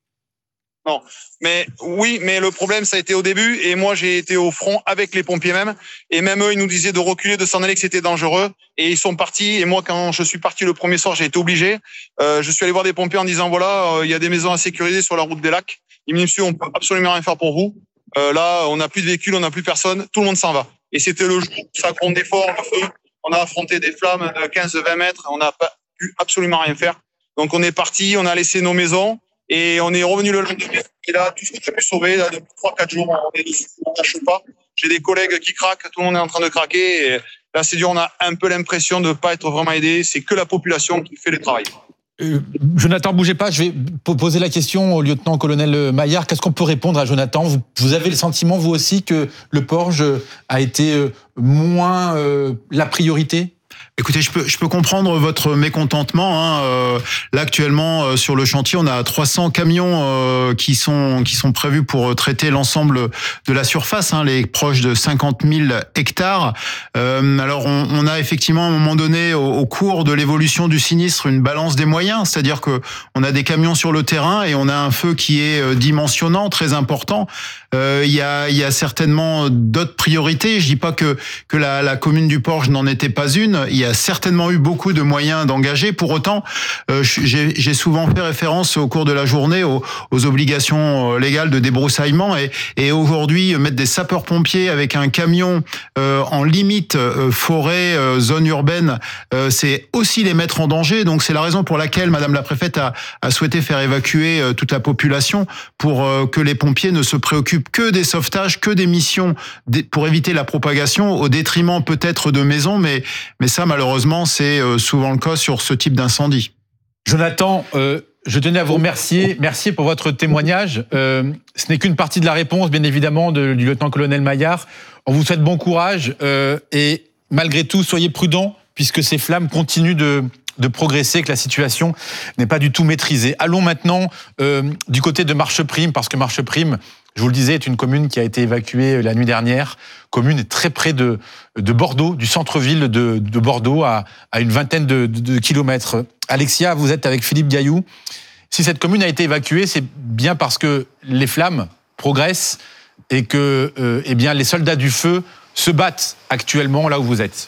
Non, mais oui, mais le problème, ça a été au début. Et moi, j'ai été au front avec les pompiers même. Et même eux, ils nous disaient de reculer, de s'en aller, que c'était dangereux. Et ils sont partis. Et moi, quand je suis parti le premier soir, j'ai été obligé. Euh, je suis allé voir des pompiers en disant, voilà, il euh, y a des maisons à sécuriser sur la route des Lacs. Ils me disent, monsieur, on peut absolument rien faire pour vous. Euh, là, on n'a plus de véhicules, on n'a plus personne. Tout le monde s'en va. Et c'était le jour où ça grondait fort, le feu. On a affronté des flammes de quinze à vingt mètres. On n'a pas pu absolument rien faire. Donc, on est parti, on a laissé nos maisons et on est revenu le lendemain. Et là, tout ce que j'ai pu sauver, là, depuis trois quatre jours, on est dessus, on lâche pas. J'ai des collègues qui craquent, tout le monde est en train de craquer. Et là, c'est dur, on a un peu l'impression de ne pas être vraiment aidé. C'est que la population qui fait le travail. Euh, Jonathan, bougez pas, je vais poser la question au lieutenant-colonel Maillard. Qu'est-ce qu'on peut répondre à Jonathan ? vous, vous avez le sentiment, vous aussi, que le Porge a été moins euh, la priorité ? Écoutez, je peux je peux comprendre votre mécontentement. Hein. Euh, là actuellement euh, sur le chantier, on a trois cents camions euh, qui sont qui sont prévus pour traiter l'ensemble de la surface, hein, les proches de cinquante mille hectares. Euh, alors on, on a effectivement à un moment donné au, au cours de l'évolution du sinistre une balance des moyens, c'est-à-dire que on a des camions sur le terrain et on a un feu qui est dimensionnant, très important. Euh, il y a il y a certainement d'autres priorités. Je dis pas que que la, la commune du Porge n'en était pas une. Il y y a certainement eu beaucoup de moyens d'engager. Pour autant, euh, j'ai, j'ai souvent fait référence au cours de la journée aux, aux obligations légales de débroussaillement et, et aujourd'hui mettre des sapeurs-pompiers avec un camion euh, en limite euh, forêt, euh, zone urbaine, euh, c'est aussi les mettre en danger. Donc c'est la raison pour laquelle Madame la préfète a, a souhaité faire évacuer euh, toute la population pour euh, que les pompiers ne se préoccupent que des sauvetages, que des missions pour éviter la propagation au détriment peut-être de maisons, mais, mais ça malheureusement c'est souvent le cas sur ce type d'incendie. Jonathan, euh, je tenais à vous remercier. Merci pour votre témoignage. Euh, ce n'est qu'une partie de la réponse, bien évidemment, de, du lieutenant-colonel Maillard. On vous souhaite bon courage euh, et malgré tout, soyez prudents puisque ces flammes continuent de... de progresser, que la situation n'est pas du tout maîtrisée. Allons maintenant euh, du côté de Marcheprime, parce que Marcheprime, je vous le disais, est une commune qui a été évacuée la nuit dernière, commune très près de, de Bordeaux, du centre-ville de, de Bordeaux, à, à une vingtaine de, de, de kilomètres. Alexia, vous êtes avec Philippe Gailloux. Si cette commune a été évacuée, c'est bien parce que les flammes progressent et que euh, eh bien, les soldats du feu se battent actuellement là où vous êtes.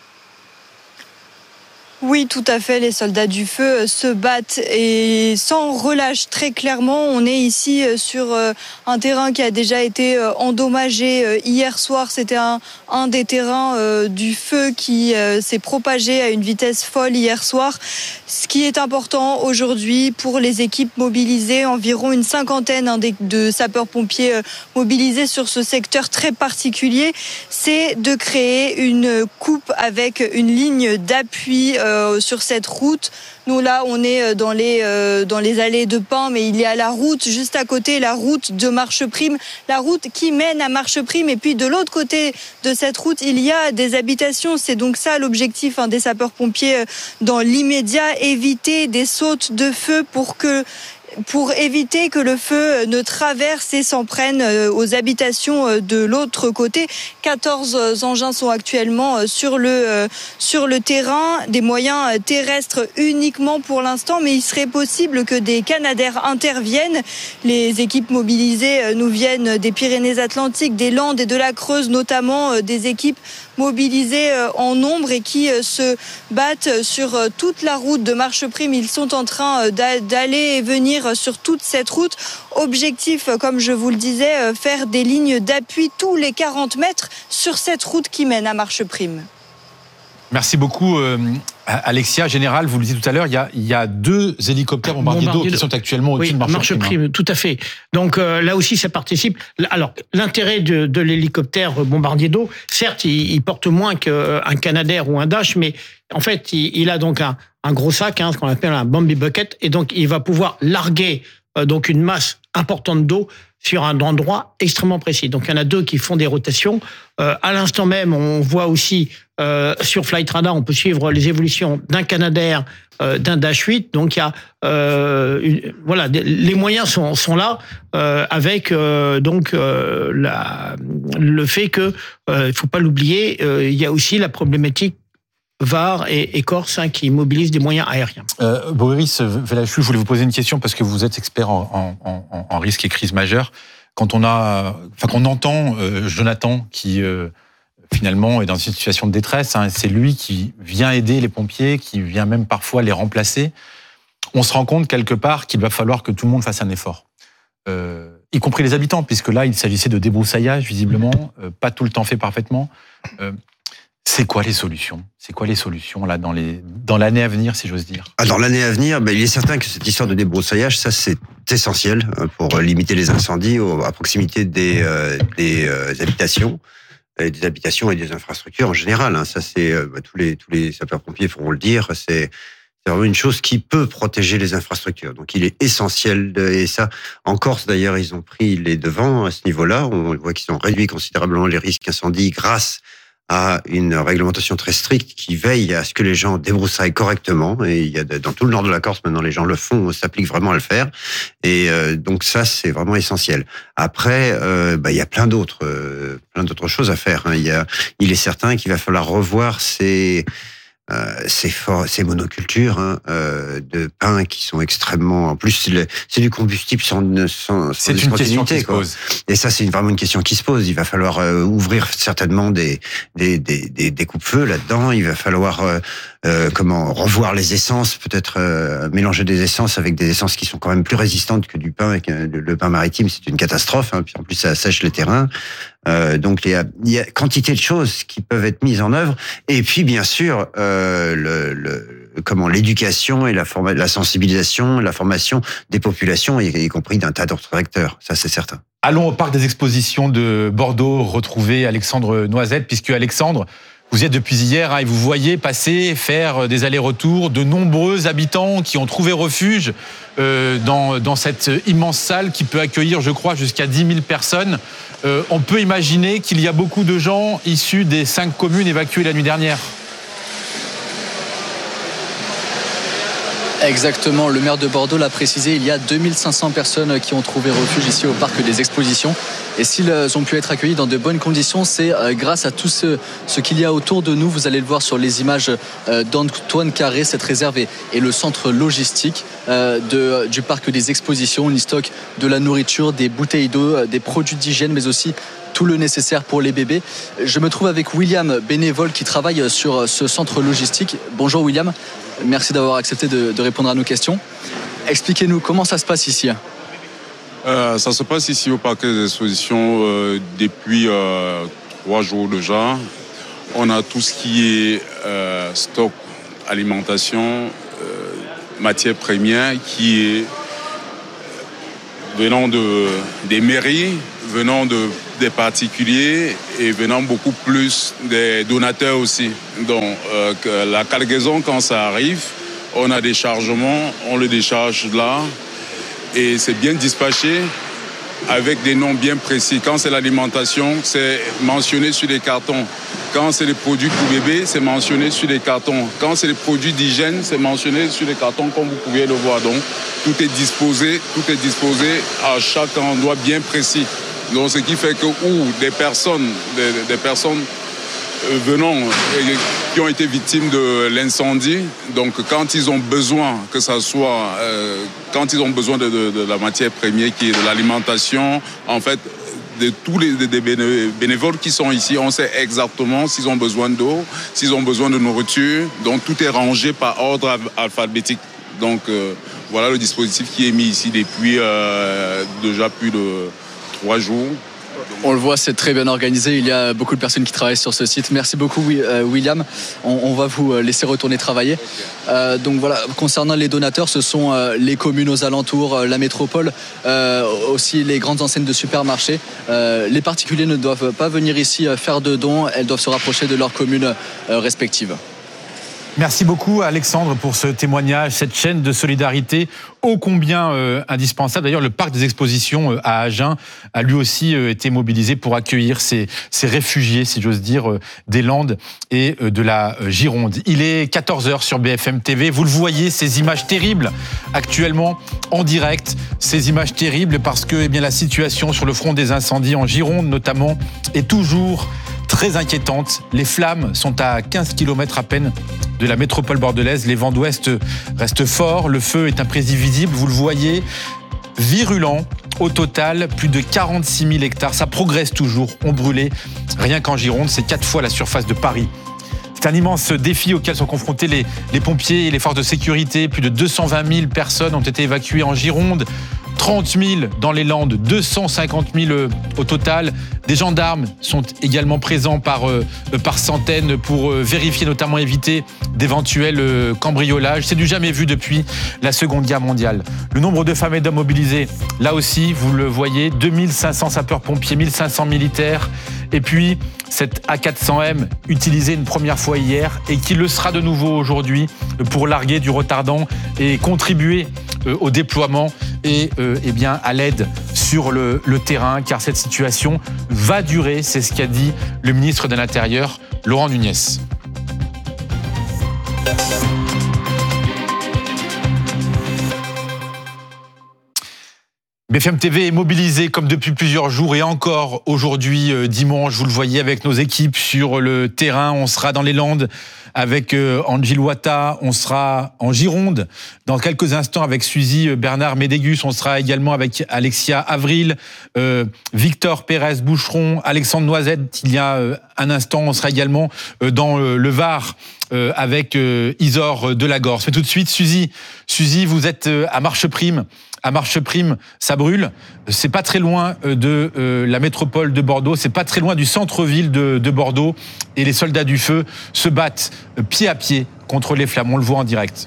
Oui, tout à fait. Les soldats du feu se battent et sans relâche, très clairement. On est ici sur un terrain qui a déjà été endommagé hier soir. C'était un, un des terrains du feu qui s'est propagé à une vitesse folle hier soir. Ce qui est important aujourd'hui pour les équipes mobilisées, environ une cinquantaine de sapeurs-pompiers mobilisés sur ce secteur très particulier, c'est de créer une coupe avec une ligne d'appui sur cette route. Nous là on est dans les euh, dans les allées de pins, mais il y a la route juste à côté, la route de Marcheprime, la route qui mène à Marcheprime, et puis de l'autre côté de cette route il y a des habitations. C'est donc ça l'objectif hein, des sapeurs-pompiers dans l'immédiat, éviter des sautes de feu pour que pour éviter que le feu ne traverse et s'en prenne aux habitations de l'autre côté. quatorze engins sont actuellement sur le, sur le terrain, des moyens terrestres uniquement pour l'instant, mais il serait possible que des Canadair interviennent. Les équipes mobilisées nous viennent des Pyrénées-Atlantiques, des Landes et de la Creuse, notamment des équipes mobilisés en nombre et qui se battent sur toute la route de Marcheprime. Ils sont en train d'aller et venir sur toute cette route. Objectif, comme je vous le disais, faire des lignes d'appui tous les quarante mètres sur cette route qui mène à Marcheprime. Merci beaucoup, euh, Alexia. Général, vous le disiez tout à l'heure, il y a, il y a deux hélicoptères bombardiers d'eau qui sont actuellement au-dessus oui, de Marcheprime. Marcheprime, tout à fait. Donc euh, là aussi, ça participe. Alors, l'intérêt de, de l'hélicoptère bombardier d'eau, certes, il, il porte moins qu'un Canadair ou un Dash, mais en fait, il, il a donc un, un gros sac, hein, ce qu'on appelle un Bambi Bucket, et donc il va pouvoir larguer euh, donc une masse importante d'eau sur un endroit extrêmement précis. Donc, il y en a deux qui font des rotations. Euh, à l'instant même, on voit aussi euh, sur Flight Radar, on peut suivre les évolutions d'un Canadair, euh, d'un Dash huit. Donc, il y a euh, une, voilà, les moyens sont, sont là euh, avec euh, donc euh, la, le fait que euh, il faut pas l'oublier, euh, il y a aussi la problématique V A R et, et Corse hein, qui mobilisent des moyens aériens. Euh, Boris Velachu, je voulais vous poser une question parce que vous êtes expert en, en, en, en risque et crise majeure. Quand on a, enfin, qu'on entend euh, Jonathan qui euh, finalement est dans une situation de détresse, hein, c'est lui qui vient aider les pompiers, qui vient même parfois les remplacer. On se rend compte quelque part qu'il va falloir que tout le monde fasse un effort, euh, y compris les habitants, puisque là il s'agissait de débroussaillage visiblement, euh, pas tout le temps fait parfaitement. Euh, C'est quoi les solutions ? C'est quoi les solutions là dans les dans l'année à venir, si j'ose dire ? Ah, dans l'année à venir, ben, il est certain que cette histoire de débroussaillage, ça c'est essentiel pour limiter les incendies à proximité des euh, des euh, habitations, et des habitations et des infrastructures en général. Hein. Ça c'est euh, ben, tous les tous les sapeurs-pompiers pourront le dire. C'est C'est vraiment une chose qui peut protéger les infrastructures. Donc, il est essentiel. De, et ça, en Corse, d'ailleurs, ils ont pris les devants à ce niveau-là. On voit qu'ils ont réduit considérablement les risques d'incendie grâce à une réglementation très stricte qui veille à ce que les gens débroussaillent correctement. Et il y a dans tout le nord de la Corse, maintenant, les gens le font, s'appliquent vraiment à le faire. Et euh, donc ça, c'est vraiment essentiel. Après, euh, bah, il y a plein d'autres, euh, plein d'autres choses à faire. Hein. Il y a, il est certain qu'il va falloir revoir ces euh, ces, for- ces monocultures hein, euh, de pins qui sont extrêmement... En plus, c'est, le, c'est du combustible sans, sans, sans c'est une question qui se pose. Et ça, c'est vraiment une question qui se pose. Il va falloir euh, ouvrir certainement des, des, des, des, des coupe-feux là-dedans. Il va falloir euh, euh, comment revoir les essences, peut-être euh, mélanger des essences avec des essences qui sont quand même plus résistantes que du pain. Et que le, le pain maritime, c'est une catastrophe. Hein, puis en plus, ça sèche les terrains. Euh, donc il y, a, il y a quantité de choses qui peuvent être mises en œuvre, et puis bien sûr euh, le, le comment l'éducation et la forma, la sensibilisation, la formation des populations, y, y compris d'un tas d'autres acteurs. Ça c'est certain. Allons au parc des expositions de Bordeaux retrouver Alexandre Noisette, puisque Alexandre, vous y êtes depuis hier hein, et vous voyez passer, faire des allers-retours de nombreux habitants qui ont trouvé refuge euh, dans, dans cette immense salle qui peut accueillir, je crois, jusqu'à dix mille personnes. Euh, on peut imaginer qu'il y a beaucoup de gens issus des cinq communes évacuées la nuit dernière. Exactement, le maire de Bordeaux l'a précisé, il y a deux mille cinq cents personnes qui ont trouvé refuge ici au parc des expositions. Et s'ils ont pu être accueillis dans de bonnes conditions, c'est grâce à tout ce, ce qu'il y a autour de nous. Vous allez le voir sur les images d'Antoine Carré, cette réserve est le centre logistique de, du parc des expositions. On y stocke de la nourriture, des bouteilles d'eau, des produits d'hygiène, mais aussi tout le nécessaire pour les bébés. Je me trouve avec William, bénévole qui travaille sur ce centre logistique. Bonjour William, merci d'avoir accepté de, de répondre à nos questions. Expliquez-nous comment ça se passe ici. Euh, ça se passe ici au parc des expositions euh, depuis euh, trois jours déjà. On a tout ce qui est euh, stock, alimentation, euh, matières premières qui est venant de, des mairies, venant de, des particuliers et venant beaucoup plus des donateurs aussi. Donc euh, la cargaison, quand ça arrive, on a des chargements, on le décharge là. Et c'est bien dispatché avec des noms bien précis. Quand c'est l'alimentation, c'est mentionné sur les cartons. Quand c'est les produits pour bébés, c'est mentionné sur les cartons. Quand c'est les produits d'hygiène, c'est mentionné sur les cartons comme vous pouvez le voir. Donc tout est disposé, tout est disposé à chaque endroit bien précis. Donc ce qui fait que où des personnes, des, des personnes venant, qui ont été victimes de l'incendie. Donc, quand ils ont besoin, que ça soit, euh, quand ils ont besoin de, de, de la matière première, qui est de l'alimentation, en fait, de tous les des bénévoles qui sont ici, on sait exactement s'ils ont besoin d'eau, s'ils ont besoin de nourriture. Donc, tout est rangé par ordre alphabétique. Donc, euh, voilà le dispositif qui est mis ici depuis euh, déjà plus de trois jours. On le voit, c'est très bien organisé. Il y a beaucoup de personnes qui travaillent sur ce site. Merci beaucoup, William. On, on va vous laisser retourner travailler. Euh, donc voilà, concernant les donateurs, ce sont euh, les communes aux alentours, euh, la métropole, euh, aussi les grandes enseignes de supermarchés. Euh, les particuliers ne doivent pas venir ici faire de dons. Elles doivent se rapprocher de leurs communes euh, respectives. Merci beaucoup Alexandre pour ce témoignage, cette chaîne de solidarité ô combien euh, indispensable. D'ailleurs, le parc des expositions euh, à Agen a lui aussi euh, été mobilisé pour accueillir ces, ces réfugiés, si j'ose dire, euh, des Landes et euh, de la euh, Gironde. Il est quatorze heures sur B F M T V. Vous le voyez, ces images terribles actuellement en direct. Ces images terribles parce que eh bien, la situation sur le front des incendies en Gironde notamment est toujours très inquiétante. Les flammes sont à quinze kilomètres à peine de la métropole bordelaise. Les vents d'ouest restent forts. Le feu est imprévisible, vous le voyez, virulent. Au total, plus de quarante-six mille hectares. Ça progresse toujours, ont brûlé. Rien qu'en Gironde, c'est quatre fois la surface de Paris. C'est un immense défi auquel sont confrontés les, les pompiers et les forces de sécurité. Plus de deux cent vingt mille personnes ont été évacuées en Gironde. trente mille dans les Landes, deux cent cinquante mille au total. Des gendarmes sont également présents par, euh, par centaines pour euh, vérifier, notamment éviter d'éventuels euh, cambriolages. C'est du jamais vu depuis la Seconde Guerre mondiale. Le nombre de femmes et d'hommes mobilisés, là aussi, vous le voyez, deux mille cinq cents sapeurs-pompiers, mille cinq cents militaires. Et puis, cette A quatre cents M utilisée une première fois hier et qui le sera de nouveau aujourd'hui pour larguer du retardant et contribuer euh, au déploiement et euh, eh bien, à l'aide sur le, le terrain, car cette situation va durer, c'est ce qu'a dit le ministre de l'Intérieur, Laurent Nunez. B F M T V est mobilisé comme depuis plusieurs jours et encore aujourd'hui euh, dimanche, vous le voyez avec nos équipes sur le terrain. On sera dans les Landes avec euh, Angie Loata, on sera en Gironde dans quelques instants avec Suzy Bernard Médégus, on sera également avec Alexia Avril, euh, Victor Pérez Boucheron, Alexandre Noisette. Il y a euh, un instant, on sera également euh, dans euh, le Var euh, avec euh, Isor Delagorce. Mais tout de suite, Suzy, Suzy, vous êtes euh, à Marcheprime. À Marcheprime, ça brûle. C'est pas très loin de euh, la métropole de Bordeaux. C'est pas très loin du centre-ville de, de Bordeaux. Et les soldats du feu se battent euh, pied à pied contre les flammes. On le voit en direct.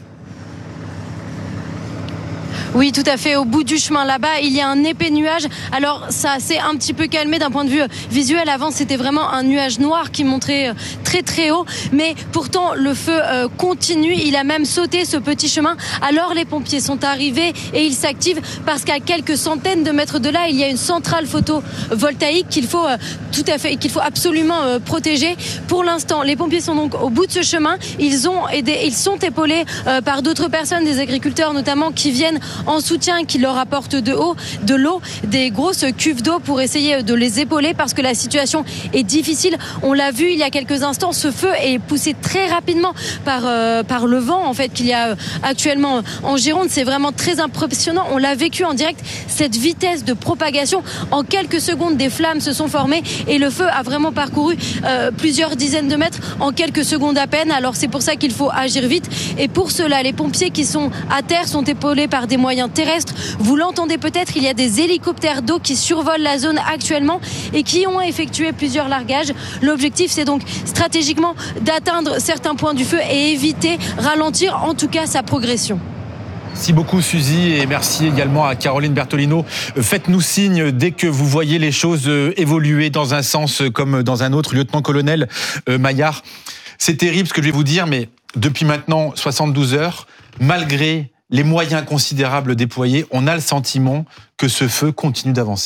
Oui, tout à fait. Au bout du chemin, là-bas, il y a un épais nuage. Alors, ça s'est un petit peu calmé d'un point de vue visuel. Avant, c'était vraiment un nuage noir qui montrait très, très haut. Mais pourtant, le feu continue. Il a même sauté ce petit chemin. Alors, les pompiers sont arrivés et ils s'activent parce qu'à quelques centaines de mètres de là, il y a une centrale photovoltaïque qu'il faut tout à fait, qu'il faut absolument protéger. Pour l'instant, les pompiers sont donc au bout de ce chemin. Ils ont aidé, ils sont épaulés par d'autres personnes, des agriculteurs notamment, qui viennent en soutien, qui leur apportent de haut, de l'eau, des grosses cuves d'eau pour essayer de les épauler parce que la situation est difficile. On l'a vu il y a quelques instants, ce feu est poussé très rapidement par, euh, par le vent en fait qu'il y a actuellement en Gironde. C'est vraiment très impressionnant. On l'a vécu en direct, cette vitesse de propagation. En quelques secondes, des flammes se sont formées et le feu a vraiment parcouru euh, plusieurs dizaines de mètres en quelques secondes à peine. Alors c'est pour ça qu'il faut agir vite. Et pour cela, les pompiers qui sont à terre sont épaulés par des moyens terrestres. Vous l'entendez peut-être, il y a des hélicoptères d'eau qui survolent la zone actuellement et qui ont effectué plusieurs largages. L'objectif, c'est donc stratégiquement d'atteindre certains points du feu et éviter, ralentir en tout cas sa progression. Merci beaucoup Suzy et merci également à Caroline Bertolino. Faites-nous signe dès que vous voyez les choses évoluer dans un sens comme dans un autre. Lieutenant-colonel Maillard, c'est terrible ce que je vais vous dire, mais depuis maintenant soixante-douze heures, malgré les moyens considérables déployés, on a le sentiment que ce feu continue d'avancer.